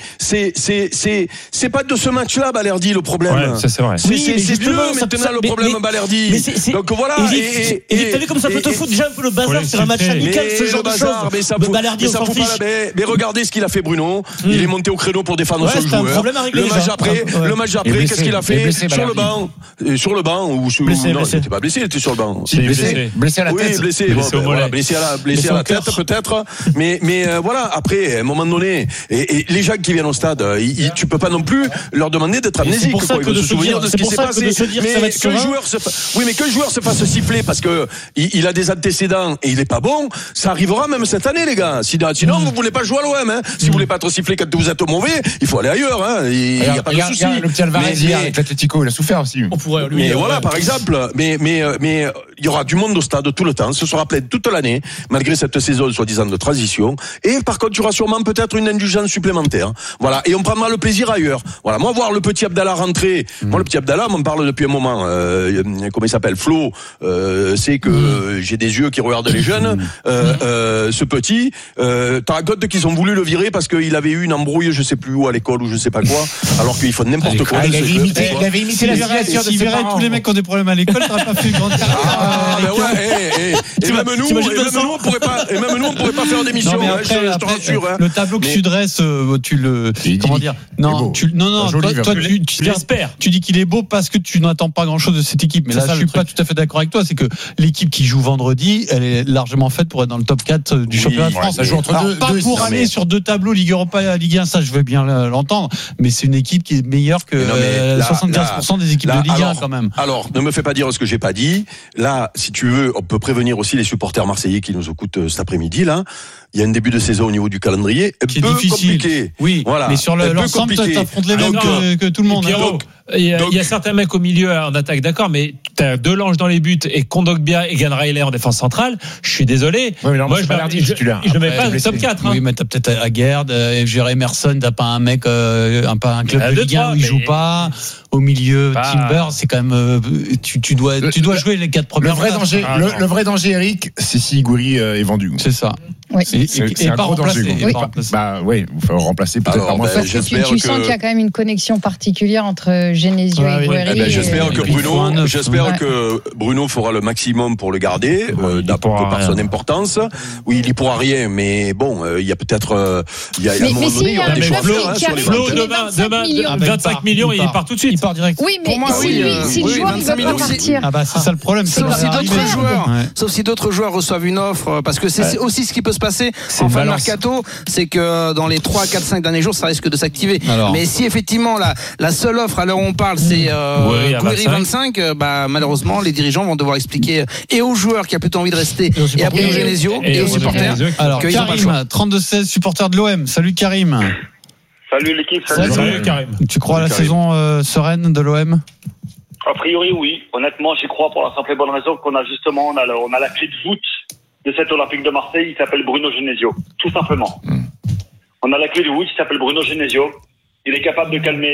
c'est pas de ce match-là Balerdi le problème. Ouais, ça c'est vrai. C'est vieux maintenant le problème Balerdi. Donc voilà. Et t'as vu comme ça peut te foutre déjà un peu le bazar sur un match amical, ce genre de choses. Mais ça fout pas. Mais regardez ce qu'il a fait Bruno. Il est monté au créneau pour défendre son joueur. Le match après, qu'est-ce qu'il a fait sur le banc? Sur le banc ou non, il était pas blessé, il était sur le banc. Blessé à la tête. Oui, blessé à la tête peut-être. Mais voilà, après à un moment donné, et les gens qui viennent au stade, tu peux pas non plus leur demander d'être amnésiques. C'est pour ça que de se souvenir de ce qui s'est passé. Mais qu'un joueur se fasse siffler parce que il a des antécédents et il est pas bon, ça arrivera même cette année, les gars. Sinon, vous voulez pas jouer à l'OM, hein. Si vous voulez pas être sifflé quand vous êtes mauvais, il faut aller ailleurs, hein. Il y a pas de souci. Le petit Alvarez hier avec l'Atlético, il a souffert aussi. Mais voilà, par exemple, mais il y aura du monde au stade tout le temps. Ce sera plein toute l'année, malgré cette saison soi-disant de transition. Et par contre, il y aura sûrement peut-être une indulgence supplémentaire. Voilà. Et on prendra le plaisir ailleurs. Voilà. Moi, voir le petit Abdallah rentrer. Moi, le petit Abdallah, on me parle depuis un moment. Comment il s'appelle? Flo. C'est que j'ai des yeux qui regardent les jeunes. Ce petit, t'as raconte qu'ils ont voulu le virer parce qu'il avait eu une embrouille, je sais plus où, à l'école ou je sais pas quoi, alors qu'il faut n'importe quoi. Il avait imité la signature de ses parents. Tous les mecs qui ont des problèmes à l'école, t'aurais pas fait une grande carrière. Et même nous, on pourrait pas faire d'émission. Je te rassure. Le tableau que tu dresses, tu le, comment dire? Non, toi, tu dis qu'il est beau parce que tu n'attends pas grand chose de cette équipe. Mais là, je suis pas tout à fait d'accord avec toi. C'est que l'équipe qui joue vendredi, elle est largement faite pour être dans le top 4 du championnat de France. Ça joue entre deux. Pas pour aller sur deux tableaux, Ligue Europa, Ligue 1, ça je veux bien l'entendre. Mais c'est une équipe qui est meilleure que 75% des équipes de Ligue 1 quand même. Alors, ne me fais pas dire ce que j'ai pas dit. Là, si tu veux, on peut prévenir aussi les supporters marseillais qui nous écoutent cet après-midi, là. Il y a un début de saison au niveau du calendrier qui est difficile. Compliqué. Oui, voilà. Mais sur l'ensemble, t'affrontes les mêmes que tout le monde. Pierrot, il y a certains mecs au milieu en attaque, d'accord, mais t'as Delange dans les buts et Kondogbia et Gan Riley en défense centrale. Je suis désolé. Ouais, moi, je ne mets pas top 4. Oui, mais t'as peut-être Aguerd, Jerry Emerson, t'as pas un mec, pas un club de Ligue 1 où il joue pas. Au milieu, Timber, c'est quand même, tu dois jouer les 4 premières. Le vrai danger, Eric, c'est si Gouiri est vendu. C'est ça. Oui. C'est un gros danger. Bah oui, il faut remplacer peut-être par moins fort. Tu sens qu'il y a quand même une connexion particulière entre Genesio et Gouiri. J'espère que Bruno fera le maximum pour le garder, par son importance. Oui, il y pourra rien, mais bon, il y a peut-être, il y a un moment donné, il y aura des choses sur les Flo, demain, 25 millions, il part tout de suite. Il part direct. Oui, mais si le joueur ne veut pas partir. Ah bah c'est ça le problème. Sauf si d'autres joueurs reçoivent une offre, parce que c'est aussi ce qui peut se passer en fin de mercato, c'est que dans les 3, 4, 5 derniers jours, ça risque de s'activer. Mais si effectivement la seule offre à l'heure où on parle, c'est Gouiri 25, malheureusement les dirigeants vont devoir expliquer et aux joueurs qui a plutôt envie de rester et à Bruno Genesio et aux supporters. Alors Karim, 32-16, supporter de l'OM. Salut Karim. Salut l'équipe. Salut Karim. Tu crois à la saison sereine de l'OM? A priori oui. Honnêtement, j'y crois pour la simple et bonne raison qu'on a justement on a la clé de voûte de cet Olympique de Marseille. Il s'appelle Bruno Genesio, tout simplement. On a la clé de voûte, il s'appelle Bruno Genesio. Il est capable de calmer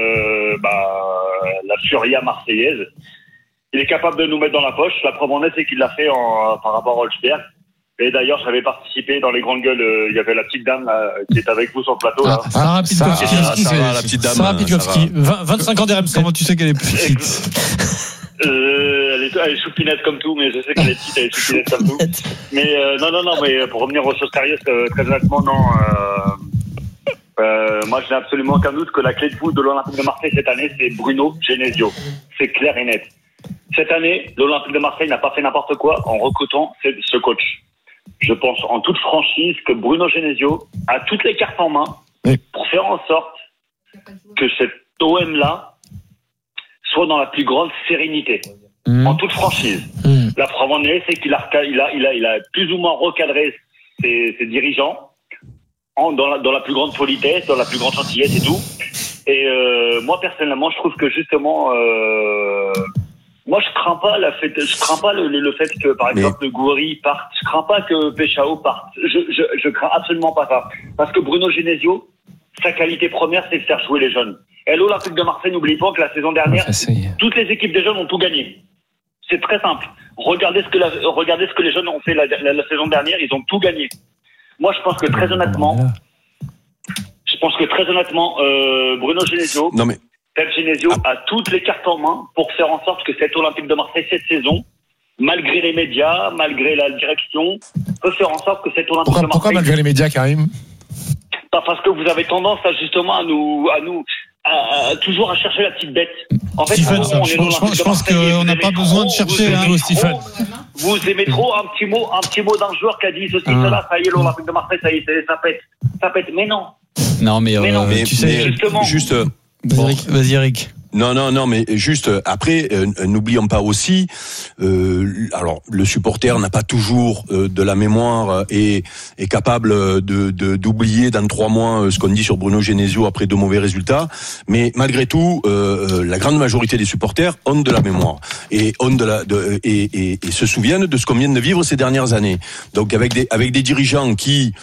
la furia marseillaise. Il est capable de nous mettre dans la poche. La preuve en est, c'est qu'il l'a fait par rapport à Holzberg. Et d'ailleurs, j'avais participé dans les grandes gueules. Il y avait la petite dame là, qui est avec vous sur le plateau. Là. Sarah Pitkowski. La petite dame. Sarah Pitkowski. 25 ans d'RMC. Comment tu sais qu'elle est petite? Elle est choupinette comme tout, mais je sais qu'elle est petite, elle est choupinette comme tout. Mais non, mais pour revenir aux choses sérieuses, très honnêtement, non. Moi, je n'ai absolument aucun doute que la clé de voûte de l'Olympique de Marseille cette année, c'est Bruno Genesio. C'est clair et net. Cette année, l'Olympique de Marseille n'a pas fait n'importe quoi en recrutant ce coach. Je pense en toute franchise que Bruno Genesio a toutes les cartes en main pour faire en sorte que cet OM-là soit dans la plus grande sérénité. En toute franchise. La preuve en est, c'est qu'il a plus ou moins recadré ses dirigeants dans la plus grande politesse, dans la plus grande gentillesse et tout. Et moi, personnellement, je trouve que justement... Moi, je crains pas le fait que, par exemple, Gouiri parte. Je crains pas que Péchao parte. Je crains absolument pas ça. Parce que Bruno Genesio, sa qualité première, c'est de faire jouer les jeunes. Et l'Olympique de Marseille, n'oublie pas que la saison dernière, toutes les équipes des jeunes ont tout gagné. C'est très simple. Regardez ce que les jeunes ont fait la saison dernière, ils ont tout gagné. Moi, je pense que très honnêtement, Bruno Genesio, Pep Genesio a toutes les cartes en main pour faire en sorte que cet Olympique de Marseille, cette saison, malgré les médias, malgré la direction, peut faire en sorte que cet Olympique de Marseille... Pourquoi malgré les médias, Karim ? Parce que vous avez tendance à toujours à chercher la petite bête. En fait, je pense qu'on n'a pas besoin de chercher, Stephen. Vous aimez trop un petit mot d'un joueur qui a dit ceci, cela, ça y est, l'Olympique de Marseille, ça y est, ça pète. Mais non. Non, mais tu sais, justement. Juste. Vas-y, Eric. Non, mais juste après, n'oublions pas aussi, alors le supporter n'a pas toujours de la mémoire et est capable d'oublier dans 3 mois ce qu'on dit sur Bruno Genesio après 2 mauvais résultats, mais malgré tout, la grande majorité des supporters ont de la mémoire et et se souviennent de ce qu'on vient de vivre ces dernières années. Donc avec des dirigeants qui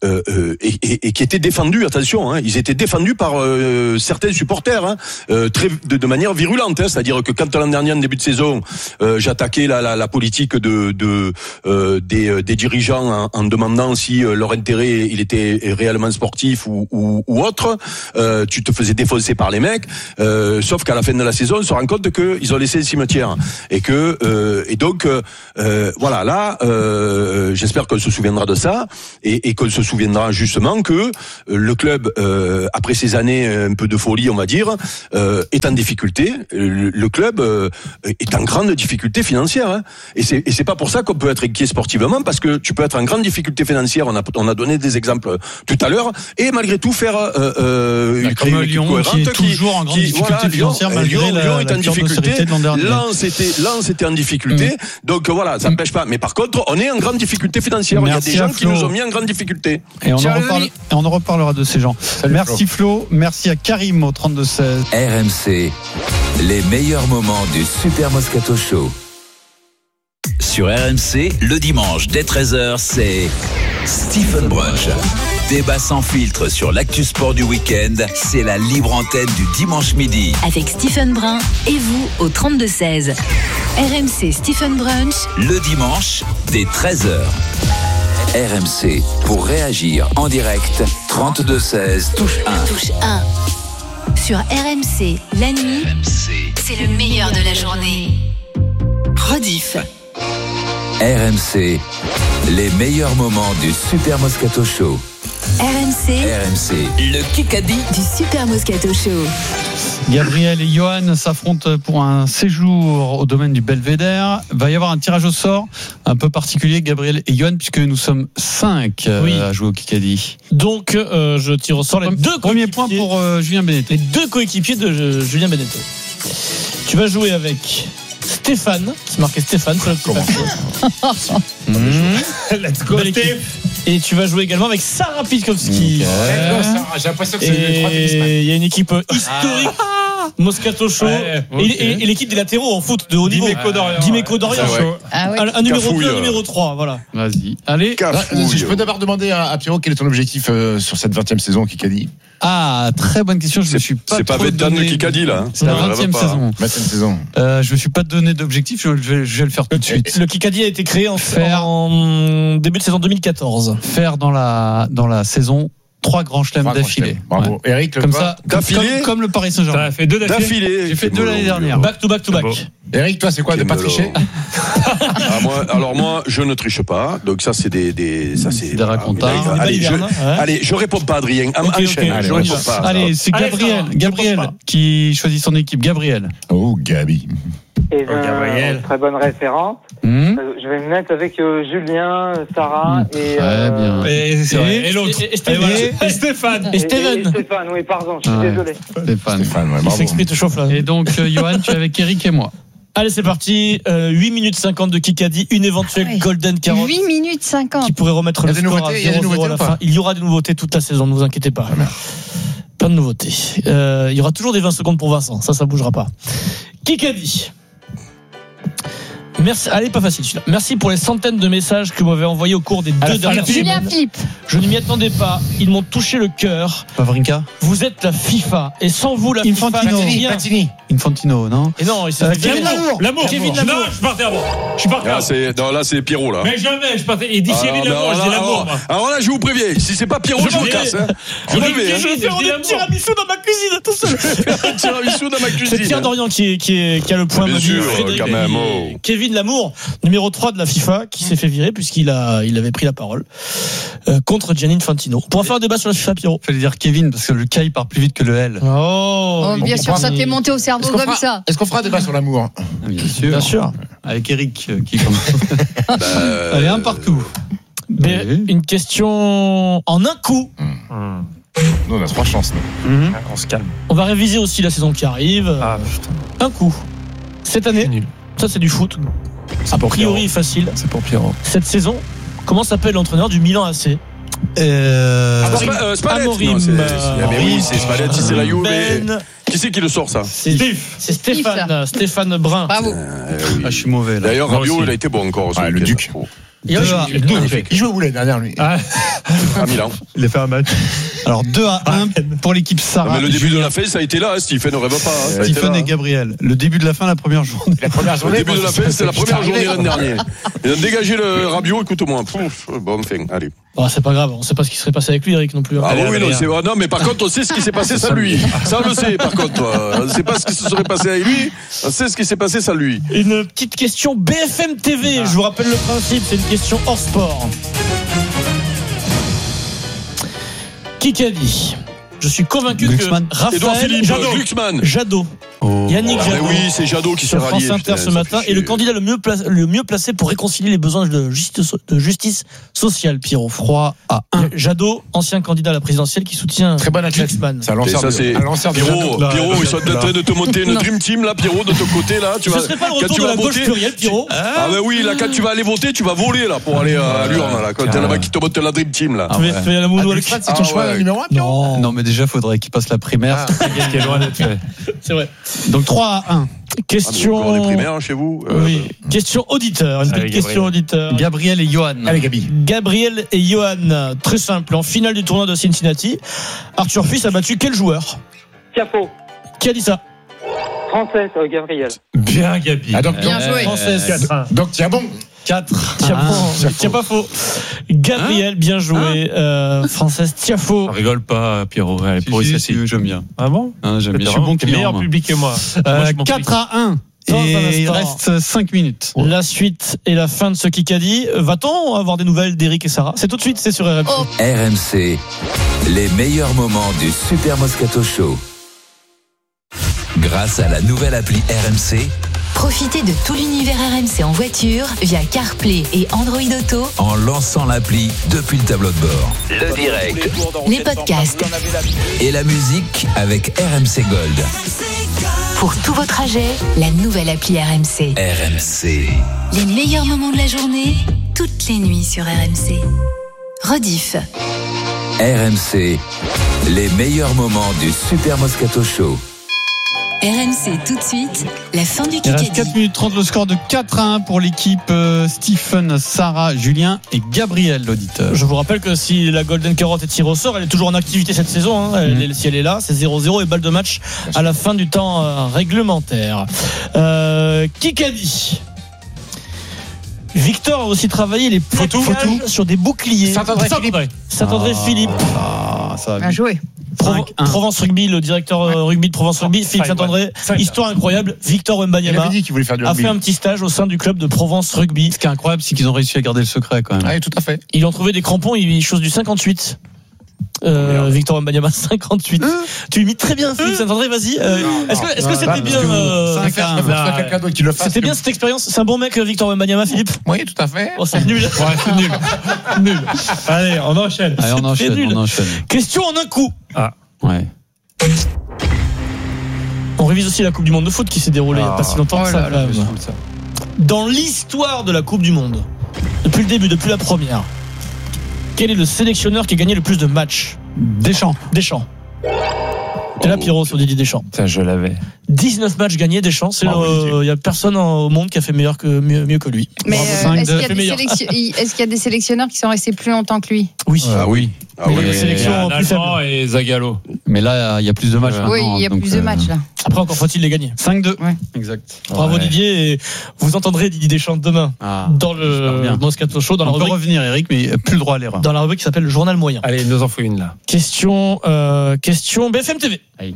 qui étaient défendus, attention, ils étaient défendus par certains supporters, de manière virulente, c'est-à-dire que quand l'an dernier en début de saison, j'attaquais la politique des dirigeants en demandant si leur intérêt il était réellement sportif ou autre, tu te faisais défoncer par les mecs, sauf qu'à la fin de la saison, on se rend compte que ils ont laissé le cimetière et donc voilà, là j'espère qu'on se souviendra de ça et qu'on se souviendra justement que le club après ces années un peu de folie, on va dire, est en difficulté. Le club est en grande difficulté financière, et c'est pas pour ça qu'on peut être inquiet sportivement, parce que tu peux être en grande difficulté financière. On a donné des exemples tout à l'heure, et malgré tout faire une comme Lyon qui est toujours en grande difficulté financière malgré Lyon est en difficulté. De l'an dernier. Lens était en difficulté. Donc voilà, ça n'empêche pas. Mais par contre, on est en grande difficulté financière. Merci, il y a des gens qui nous ont mis en grande difficulté. Et on en reparlera de ces gens. Salut, merci Flo. Merci à Karim au 32-16. RMC, les meilleurs moments du Super Moscato Show. Sur RMC, le dimanche dès 13h, c'est Stephen Brunch. Débat sans filtre sur l'actu sport du week-end, c'est la libre antenne du dimanche midi. Avec Stephen Brun et vous au 32-16. RMC Stephen Brunch. Le dimanche dès 13h. RMC, pour réagir en direct, 32-16, touche 1. Touche 1. Sur RMC, la nuit, c'est le meilleur de la journée. Rediff. RMC, les meilleurs moments du Super Moscato Show. RMC, le Kikadi du Super Moscato Show. Gabriel et Johan s'affrontent pour un séjour au domaine du Belvédère. Va y avoir un tirage au sort un peu particulier, Gabriel et Johan, puisque nous sommes 5 à jouer au Kikadi. Donc, je tire au sort les deux premiers points pour Julien Beneteau. Les 2 coéquipiers de Julien Beneteau. Tu vas jouer avec Stéphane, c'est marqué Stéphane sur le petit papier. Let's go, et tu vas jouer également avec Sarah Pitkowski. J'ai l'impression que c'est les 3 tennisman. Il y a une équipe historique. Moscato Show et l'équipe des latéraux en foot de haut niveau. Dimeco Dorian. Un numéro 2, un numéro 3, voilà. Vas-y. Allez. Je peux d'abord demander à Pierrot quel est ton objectif sur cette 20e saison Kikadi. Ah, très bonne question. Je me suis pas. C'est pas Vedan le Kikadi là. C'est la 20e saison. 20e saison. Je me suis pas donné d'objectif. Je vais le faire tout de suite. Le Kikadi a été créé en début de saison 2014. Faire dans la saison 3 grands chelems d'affilée. Bravo. Ouais. Eric, comme ça, comme le Paris Saint-Germain. T'as fait 2 d'affilée. J'ai fait 2 l'année dernière. Back to back. Eric, toi, c'est quoi de pas tricher? Moi, je ne triche pas. Donc ça, c'est des racontards. Allez, je réponds pas, Adrien. Enchaîne. Je réponds pas. Allez, c'est Gabriel qui choisit son équipe. Gabriel. Oh, Gabi. Et très bonne référence. Je vais me mettre avec Julien, Sarah et. Très bien. Et l'autre. Et Stéphane. Et Stéphane, oui, pardon, je suis désolé. Stéphane, il s'explique, te chauffe là. Et donc, Johan, tu es avec Eric et moi. Allez, c'est parti. 8 minutes 50 de Kikadi, une éventuelle Golden Carotte. 8 minutes 50. Qui pourrait remettre le score à 0-0 à la fin. Il y aura des nouveautés toute la saison, ne vous inquiétez pas. Plein de nouveautés. Il y aura toujours des 20 secondes pour Vincent, ça bougera pas. Kikadi. Merci. Allez, pas facile celui-là. Merci pour les centaines de messages que vous m'avez envoyés au cours des 2 dernières semaines. Julien Philippe. Je ne m'y attendais pas. Ils m'ont touché le cœur. Pavrinka. Vous êtes la FIFA. Et sans vous, la Infantino. FIFA. Platini. Infantino, non? Et non, c'est Kevin Lamour. Kevin Lamour. Non, je partais avant. Là, c'est Pierrot, là. Mais jamais, je partais. Il dit Kevin Lamour, je dis Lamour. Alors là, je vous préviens. Si c'est pas Pierrot, je vous casse. Je vais faire un tiramisu dans ma cuisine, tout seul. Tiramisu dans ma cuisine. C'est Pierre Dorian qui a le point. Bien sûr, quand même. Kevin Lamour, numéro 3 de la FIFA, qui s'est fait virer puisqu'il avait pris la parole contre Gianni Infantino. On pourra faire un débat sur la FIFA, Pierrot. Fallait dire Kevin parce que le K il part plus vite que le L. Oh, bien sûr, ça t'est monté au cerveau comme ça. Est-ce qu'on fera un débat sur l'amour? Bien sûr. Avec Eric qui commence. Allez, un partout. Une question en un coup. Nous, on a 3 chances. On se calme. On va réviser aussi la saison qui arrive. Un coup. Cette année, ça c'est du foot. A priori facile. C'est pour Pierrot. Cette saison, comment s'appelle l'entraîneur du Milan AC? Spalletti. Amorim. Mais oui, c'est Spalletti, c'est la Juve. Qui c'est qui le sort, ça? C'est Stéphane Brun. Bravo. Je suis mauvais là. D'ailleurs, Rabiot, il a été bon encore. Le Duc. Il joue au boulet dernière, lui. À Milan. Il a fait un match. Alors 2-1 pour l'équipe Sarah. Mais le début de la fin, ça a été là. Stephen ne rêve pas. Stephen et Gabriel. Le début de la fin, la première journée. Le début de la fin, c'est la première journée l'an dernier. Ils ont dégagé le Rabiot, écoute-moi. Bon, enfin, allez. C'est pas grave, on sait pas ce qui serait passé avec lui, Eric, non plus. Non, mais par contre, on sait ce qui s'est passé sans lui. Ça, on le sait, par contre. On ne sait pas ce qui se serait passé avec lui. On sait ce qui s'est passé sans lui. Une petite question BFM TV. Je vous rappelle le principe, c'est une question hors sport. Qui a dit? Je suis convaincu Glucksmann. que Raphaël Jadot. Yannick Jadot. Oui, c'est Jadot qui s'est rallié. France Inter ce matin est le candidat le mieux placé pour réconcilier les besoins de justice sociale. Pierrot. 3-1. Jadot, ancien candidat à la présidentielle qui soutient très bon athlète. C'est un lanceur Pierrot, ils sont en train de te monter une dream team là, Pierrot, de ton côté là. Ce serait pas le retour de la gauche plurielle, Pierrot? Ah ben oui, là quand tu vas aller voter, tu vas voler là pour aller à l'urne là. Quand t'es là-bas qui te monte la dream team là. Tu vas la moudou avec. C'est ton choix numéro 1, Pierrot? Non, mais déjà, faudrait qu'il passe la primaire. Ce qui est loin d'être fait. C'est vrai. Donc 3-1. Question. Les primaires chez vous. Oui. Question auditeur. Une petite question auditeur. Gabriel et Johan. Allez, Gabi. Gabriel et Johan. Très simple. En finale du tournoi de Cincinnati, Arthur Fils a battu quel joueur? Tiafoe. Qui a dit ça? Française, Gabriel. Bien, Gabi. Bien joué. Française. 4-1. Donc, tiens bon. 4. Tiens pas faux. Gabriel, bien joué. Française, Tiafoe. On rigole pas, Pierrot. Allez, pour ici, j'aime bien. Ah bon? J'aime bien. Je suis bon client. Meilleur public que moi. 4-1. Et il reste 5 minutes. La suite et la fin de ce Kikadi. Va-t-on avoir des nouvelles d'Eric et Sarah? C'est tout de suite, c'est sur RMC. RMC, les meilleurs moments du Super Moscato Show. Grâce à la nouvelle appli RMC, profitez de tout l'univers RMC en voiture via CarPlay et Android Auto en lançant l'appli depuis le tableau de bord. Le direct, les podcasts et la musique avec RMC Gold. Pour tout vos trajets, la nouvelle appli RMC. RMC. Les meilleurs moments de la journée, toutes les nuits sur RMC. Rediff. RMC, les meilleurs moments du Super Moscato Show. RMC tout de suite, la fin du Il reste Kikadi. 4 minutes 30, le score de 4-1 pour l'équipe Stephen, Sarah, Julien et Gabriel, l'auditeur. Je vous rappelle que si la Golden Carotte est tirée au sort, elle est toujours en activité cette saison. Si elle est là, c'est 0-0 et balle de match à la fin du temps réglementaire. Kikadi. Victor a aussi travaillé les plaquages sur des boucliers. Saint-André-Philippe. Ça Bien joué. Provence Rugby, le directeur rugby de Provence Rugby, Philippe Saint-André. Histoire incroyable. Victor Wembanyama a fait un petit stage au sein du club de Provence Rugby. Ce qui est incroyable, c'est qu'ils ont réussi à garder le secret quand même. Oui, tout à fait. Ils ont trouvé des crampons, ils chose du 58. Victor Wembanyama 58. Tu imites très bien Philippe Saint-André, vas-y. Est-ce que c'était bien c'était bien cette expérience? C'est un bon mec Victor Wembanyama, Philippe? Oui, tout à fait. Oh, c'est nul. Ouais, c'est nul. Nul. Allez, on enchaîne. Allez, on enchaîne. Question en un coup. Ouais. On révise aussi la Coupe du Monde de foot qui s'est déroulée il n'y a pas si longtemps que ça. Dans l'histoire de la Coupe du Monde, depuis le début, depuis la première, quel est le sélectionneur qui a gagné le plus de matchs? Deschamps. T'es là, Pierrot, sur Didier Deschamps. Ça, je l'avais. 19 matchs gagnés, Deschamps. Il n'y a personne au monde qui a fait mieux que lui. Mais est-ce qu'il y a des sélectionneurs qui sont restés plus longtemps que lui? Oui. Oui. Les sélections plus faibles. Et Zagallo. Mais là, il y a plus de matchs. Oui, il y a plus de matchs là. Après, encore faut-il les gagner. 5-2. Ouais. Exact. Bravo Didier. Et vous entendrez Didier Deschamps demain dans le Moscato Show. On peut revenir, Eric, mais plus le droit à l'erreur. Dans la rubrique qui s'appelle le journal moyen. Allez, nous en faut une là. Question BFM TV. Allez.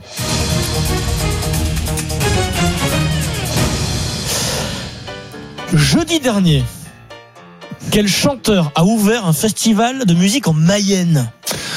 Jeudi dernier, quel chanteur a ouvert un festival de musique en Mayenne?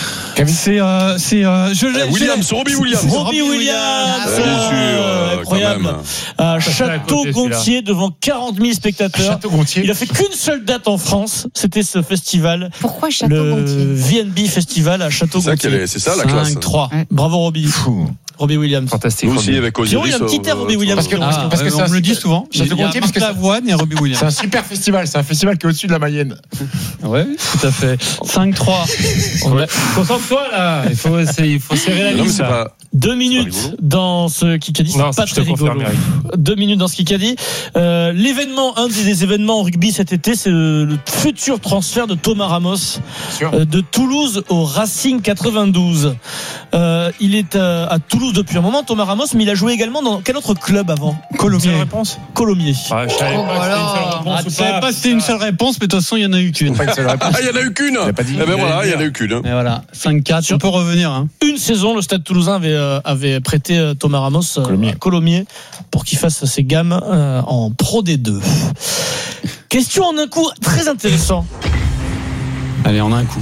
Robbie Williams. Robbie Williams. Bien sûr. Incroyable. Château-Gontier devant 40 000 spectateurs. Château-Gontier. Il a fait qu'une seule date en France. C'était ce festival. Pourquoi Château-Gontier? Le VNB Festival à Château-Gontier. C'est ça la classe. 5-3. Bravo Robbie. Robbie Williams. Fantastique. Nous aussi avec Osiris. Il y a un petit air Robbie Williams. Parce que on me le dit souvent. Château-Gontier, parce que Lavoine et Robbie Williams. C'est un super festival. C'est un festival qui est au-dessus de la Mayenne. Ouais, tout à fait. 5-3. Concentre-toi là. Il faut serrer la liste. 2 minutes dans ce Kikadi. Non, pas très rigolo. 2 minutes dans ce Kikadi. L'événement, un des événements en rugby cet été, c'est le futur transfert de Thomas Ramos de Toulouse au Racing 92. Il est à Toulouse depuis un moment, Thomas Ramos, mais il a joué également dans quel autre club avant? Colomiers. Réponse Colomiers. Je savais pas si c'était une seule réponse. Je savais pas si c'était une seule réponse, mais de toute façon, il y en a eu qu'une. Il y en a eu qu'une. Il y en a eu qu'une. Et voilà, 5-4. On peut revenir. Une saison, le Stade Toulousain avait prêté Thomas Ramos à Colomiers pour qu'il fasse ses gammes en Pro D2. Question en un coup très intéressant. Allez, en un coup.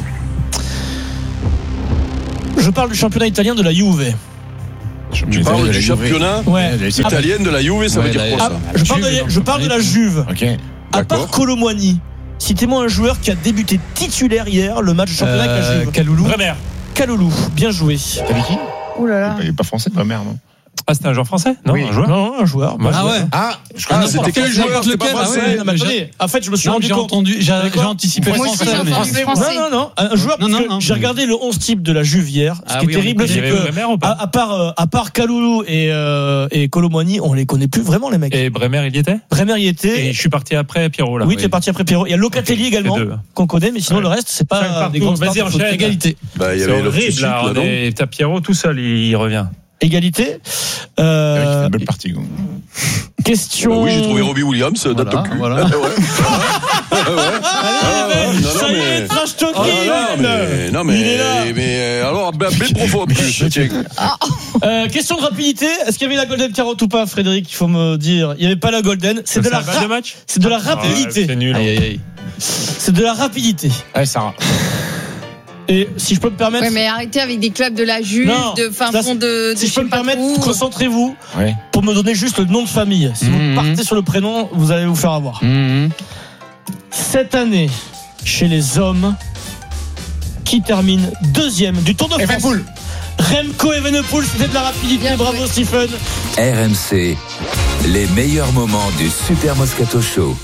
Je parle du championnat italien de la Juve. Tu parles du championnat italien de la Juve, ça veut dire quoi ça? Je parle de la Juve. À part Colomboigny, citez-moi un joueur qui a débuté titulaire hier le match de championnat avec la Juve. Kaloulou, bien joué. T'as dit qui? Ouh là là. Il n'est pas français, pas merde, non? Ah, c'était un joueur français? Non, un joueur? Non, un joueur. C'était quel joueur? C'était pas français. En fait, je me suis rendu compte. J'ai anticipé français. Non. Un joueur. J'ai regardé le 11 type de la Juve hier. Ce qui est terrible, c'est que à part Kaloulou et Colomboigny, on les connaît plus vraiment les mecs. Et Bremer, il y était? Bremer y était. Et je suis parti après Pierrot là. Oui, tu es parti après Pierrot. Il y a Locatelli également qu'on connaît, mais sinon le reste, c'est pas des grands stars de égalité. C'est horrible là. T'as Pierrot tout seul, il revient. Égalité. Une belle partie. Question. Oui, j'ai trouvé Robbie Williams, date au cul. Voilà. Ça y est, trash talking. Non mais alors belle profo en plus. Question de rapidité. Est-ce qu'il y avait la Golden Carotte ou pas, Frédéric? Il faut me dire. Il n'y avait pas la Golden. C'est de la rapidité. C'est nul. C'est de la rapidité. Allez, Sarah. Et si je peux me permettre. Ouais, mais arrêtez avec des clubs de la Juve, de fin fond de. Si je peux me permettre, concentrez-vous pour me donner juste le nom de famille. Si vous partez sur le prénom, vous allez vous faire avoir. Cette année, chez les hommes, qui termine deuxième du Tour de France? Remco Evenepoel, c'était de la rapidité. Bravo Stephen. RMC, les meilleurs moments du Super Moscato Show.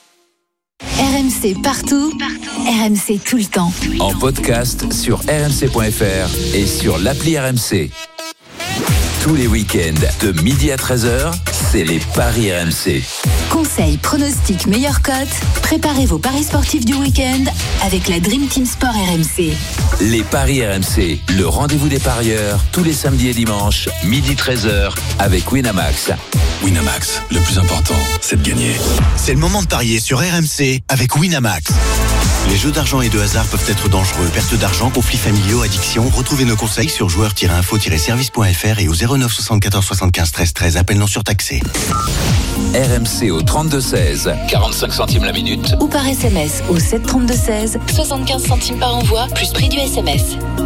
RMC partout, RMC tout le temps. En podcast sur rmc.fr et sur l'appli RMC. Tous les week-ends de midi à 13h, c'est les paris RMC. Conseils, pronostics, meilleures cotes. Préparez vos paris sportifs du week-end avec la Dream Team Sport RMC. Les paris RMC, le rendez-vous des parieurs, tous les samedis et dimanches, midi 13h, avec Winamax. Winamax, le plus important, c'est de gagner. C'est le moment de parier sur RMC avec Winamax. Les jeux d'argent et de hasard peuvent être dangereux. Perte d'argent, conflits familiaux, addiction. Retrouvez nos conseils sur joueurs-info-service.fr et au 09 74 75 13 13. Appel non surtaxé. RMC au 32-16, 45 centimes la minute. Ou par SMS au 732-16, 75 centimes par envoi, plus prix du SMS.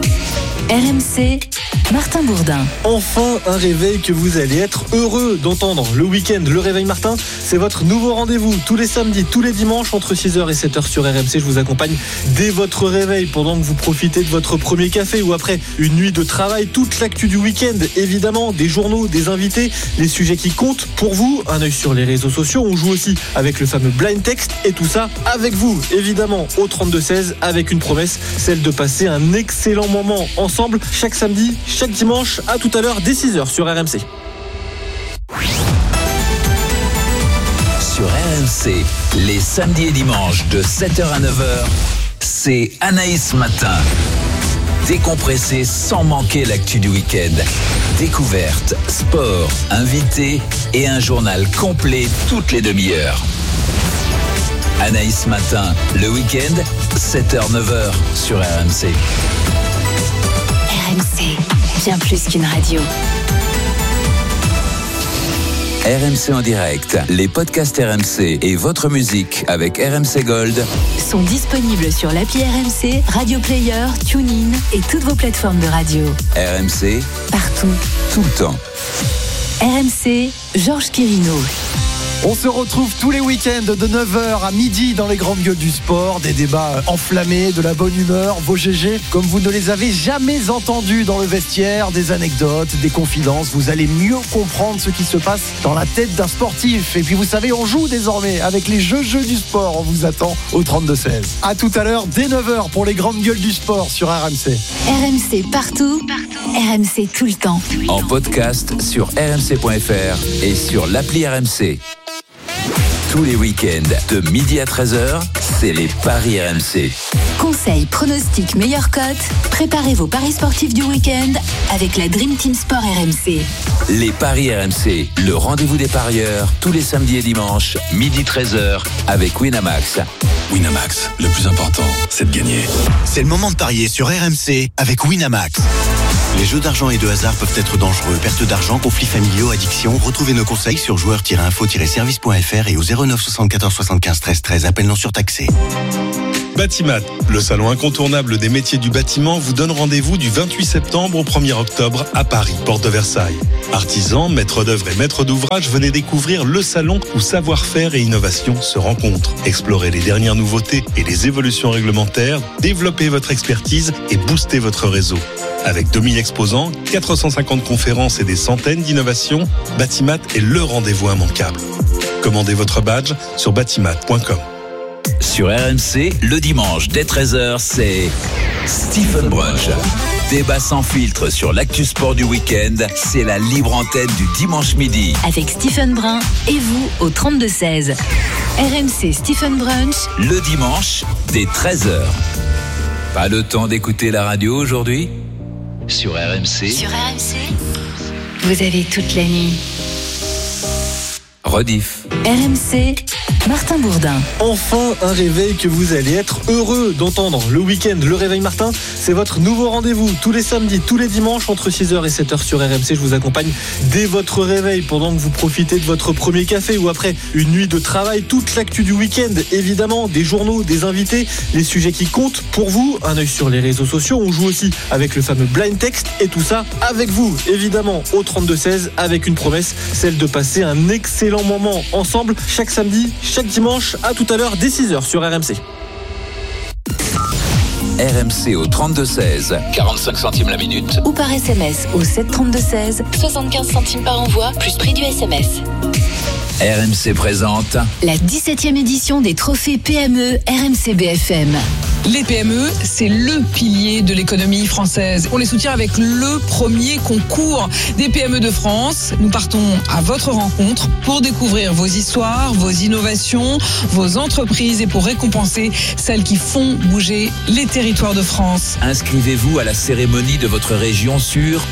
RMC, Martin Bourdin. Enfin un réveil que vous allez être heureux d'entendre. Le week-end, le réveil Martin, c'est votre nouveau rendez-vous. Tous les samedis, tous les dimanches, entre 6h et 7h sur RMC. Je vous accompagne dès votre réveil, pendant que vous profitez de votre premier café ou après une nuit de travail. Toute l'actu du week-end, évidemment, des journaux, des invités, les sujets qui comptent pour vous. Un œil sur les réseaux sociaux. On joue aussi avec le fameux blind text et tout ça avec vous, évidemment, au 32-16, avec une promesse, celle de passer un excellent moment ensemble chaque samedi chaque dimanche. À tout à l'heure dès 6h sur RMC. Sur RMC, les samedis et dimanches de 7h à 9h, c'est Anaïs Matin. Décompressé sans manquer l'actu du week-end. Découverte, sport, invités et un journal complet toutes les demi-heures. Anaïs Matin, le week-end, 7h-9h sur RMC. RMC, bien plus qu'une radio. RMC en direct, les podcasts RMC et votre musique avec RMC Gold sont disponibles sur l'appli RMC, Radio Player, TuneIn et toutes vos plateformes de radio. RMC, partout, tout le temps. RMC, Georges Quirino. On se retrouve tous les week-ends de 9h à midi dans les grandes gueules du sport. Des débats enflammés, de la bonne humeur, vos GG comme vous ne les avez jamais entendus dans le vestiaire. Des anecdotes, des confidences. Vous allez mieux comprendre ce qui se passe dans la tête d'un sportif. Et puis vous savez, on joue désormais avec les jeux du sport. On vous attend au 32-16. À tout à l'heure dès 9h pour les grandes gueules du sport sur RMC. RMC partout. RMC tout le temps. En podcast sur rmc.fr et sur l'appli RMC. Tous les week-ends, de midi à 13h, c'est les Paris RMC. Conseils, pronostics, meilleures cotes. Préparez vos paris sportifs du week-end avec la Dream Team Sport RMC. Les Paris RMC, le rendez-vous des parieurs, tous les samedis et dimanches, midi 13h, avec Winamax. Winamax, le plus important, c'est de gagner. C'est le moment de parier sur RMC avec Winamax. Les jeux d'argent et de hasard peuvent être dangereux. Perte d'argent, conflits familiaux, addiction. Retrouvez nos conseils sur joueurs-info-service.fr et au 09 74 75 13 13. Appel non surtaxé. Batimat, le salon incontournable des métiers du bâtiment, vous donne rendez-vous du 28 septembre au 1er octobre à Paris, porte de Versailles. Artisans, maîtres d'œuvre et maîtres d'ouvrage, venez découvrir le salon où savoir-faire et innovation se rencontrent. Explorez les dernières nouveautés et les évolutions réglementaires, développez votre expertise et boostez votre réseau. Avec 2000 exposants, 450 conférences et des centaines d'innovations, Batimat est le rendez-vous immanquable. Commandez votre badge sur batimat.com. Sur RMC, le dimanche dès 13h, c'est Stephen Brunch. Débat sans filtre sur l'actu sport du week-end, c'est la libre antenne du dimanche midi. Avec Stephen Brun et vous au 32-16. RMC Stephen Brunch. Le dimanche dès 13h. Pas le temps d'écouter la radio aujourd'hui ? Sur RMC. Sur RMC, vous avez toute la nuit. Rediff. RMC, Martin Bourdin. Enfin un réveil que vous allez être heureux d'entendre. Le week-end, le réveil Martin, c'est votre nouveau rendez-vous. Tous les samedis, tous les dimanches, entre 6h et 7h sur RMC. Je vous accompagne dès votre réveil, pendant que vous profitez de votre premier café ou après une nuit de travail. Toute l'actu du week-end, évidemment, des journaux, des invités, les sujets qui comptent pour vous. Un œil sur les réseaux sociaux. On joue aussi avec le fameux blind text et tout ça avec vous, évidemment, au 32-16, avec une promesse, celle de passer un excellent moment ensemble chaque samedi, chaque dimanche. À tout à l'heure dès 6h sur RMC. RMC au 32-16, 45 centimes la minute. Ou par SMS au 732-16, 75 centimes par envoi, plus prix du SMS. RMC présente la 17e édition des trophées PME RMC BFM. Les PME, c'est le pilier de l'économie française. On les soutient avec le premier concours des PME de France. Nous partons à votre rencontre pour découvrir vos histoires, vos innovations, vos entreprises et pour récompenser celles qui font bouger les territoires de France. Inscrivez-vous à la cérémonie de votre région sur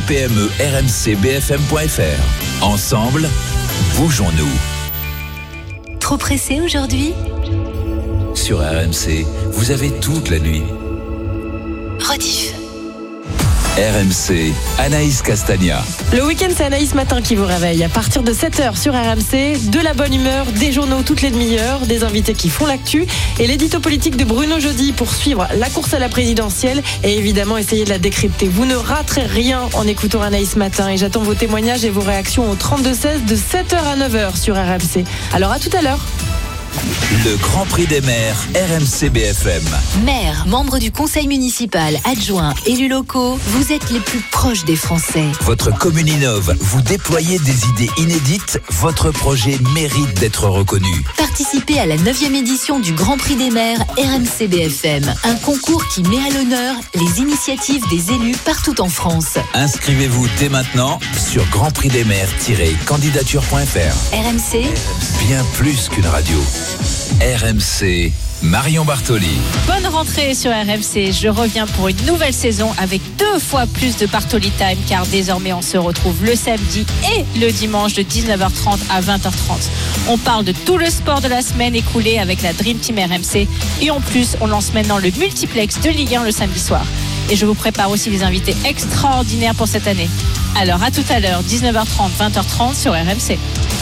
trophée-PME-RMC-BFM.fr. Ensemble, bougeons-nous. Trop pressé aujourd'hui ? Sur RMC, vous avez toute la nuit. Rediff. RMC, Anaïs Castagna. Le week-end, c'est Anaïs Matin qui vous réveille. À partir de 7h sur RMC, de la bonne humeur, des journaux toutes les demi-heures, des invités qui font l'actu et l'édito politique de Bruno Jeudi pour suivre la course à la présidentielle et évidemment essayer de la décrypter. Vous ne raterez rien en écoutant Anaïs Matin et j'attends vos témoignages et vos réactions au 32-16 de 7h à 9h sur RMC. Alors à tout à l'heure. Le Grand Prix des maires, RMC BFM. Maire, membre du conseil municipal, adjoint, élus locaux, vous êtes les plus proches des Français. Votre commune innove, vous déployez des idées inédites, votre projet mérite d'être reconnu. Participez à la 9e édition du Grand Prix des maires RMC BFM, un concours qui met à l'honneur les initiatives des élus partout en France. Inscrivez-vous dès maintenant sur grandprixdesmaires-candidature.fr. RMC, Bien plus qu'une radio. RMC, Marion Bartoli. Bonne rentrée sur RMC. Je reviens pour une nouvelle saison avec 2 fois plus de Bartoli Time, car désormais on se retrouve le samedi et le dimanche de 19h30 à 20h30. On parle de tout le sport de la semaine écoulé avec la Dream Team RMC, et en plus on lance maintenant le multiplex de Ligue 1 le samedi soir. Et je vous prépare aussi des invités extraordinaires pour cette année. Alors à tout à l'heure, 19h30, 20h30 sur RMC.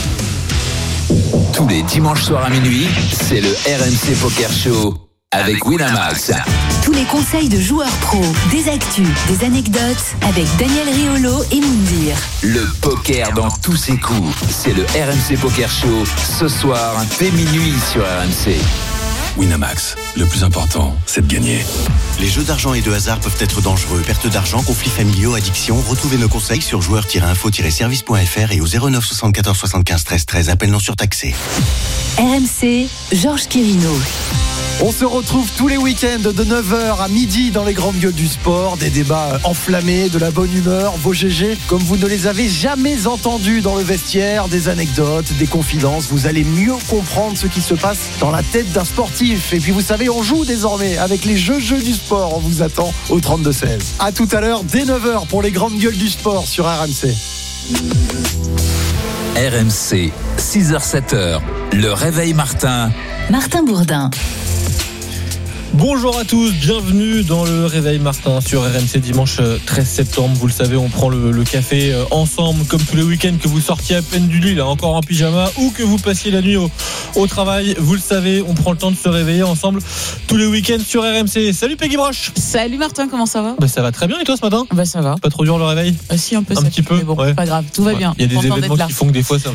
Tous les dimanches soirs à minuit, c'est le RMC Poker Show avec Winamax. tous les conseils de joueurs pros, des actus, des anecdotes avec Daniel Riolo et Moundir. Le poker dans tous ses coups, c'est le RMC Poker Show ce soir dès minuit sur RMC. Winamax, le plus important, c'est de gagner. Les jeux d'argent et de hasard peuvent être dangereux. Perte d'argent, conflits familiaux, addiction. Retrouvez nos conseils sur joueurs-info-service.fr et au 09 74 75 13 13. Appel non surtaxé. RMC, Georges Quirino. On se retrouve tous les week-ends de 9h à midi dans les grandes gueules du sport. Des débats enflammés, de la bonne humeur, vos GG comme vous ne les avez jamais entendus dans le vestiaire, des anecdotes, des confidences. Vous allez mieux comprendre ce qui se passe dans la tête d'un sportif. Et puis vous savez, on joue désormais avec les jeux du sport. On vous attend au 32-16. À tout à l'heure, dès 9h pour les grandes gueules du sport sur RMC. RMC, 6h-7h, le réveil Martin. Martin Bourdin. Bonjour à tous, bienvenue dans le Réveil Martin sur RMC dimanche 13 septembre. Vous le savez, on prend le café ensemble comme tous les week-ends, que vous sortiez à peine du lit, là encore en pyjama, ou que vous passiez la nuit au travail. Vous le savez, on prend le temps de se réveiller ensemble tous les week-ends sur RMC. Salut Peggy Broche. Salut Martin, comment ça va? Ça va très bien, et toi ce matin? Ça va. Pas trop dur le réveil? Si, un peu. Un petit peu, bon, ouais. Pas grave, tout va bien. Il y a des événements qui font que des fois ça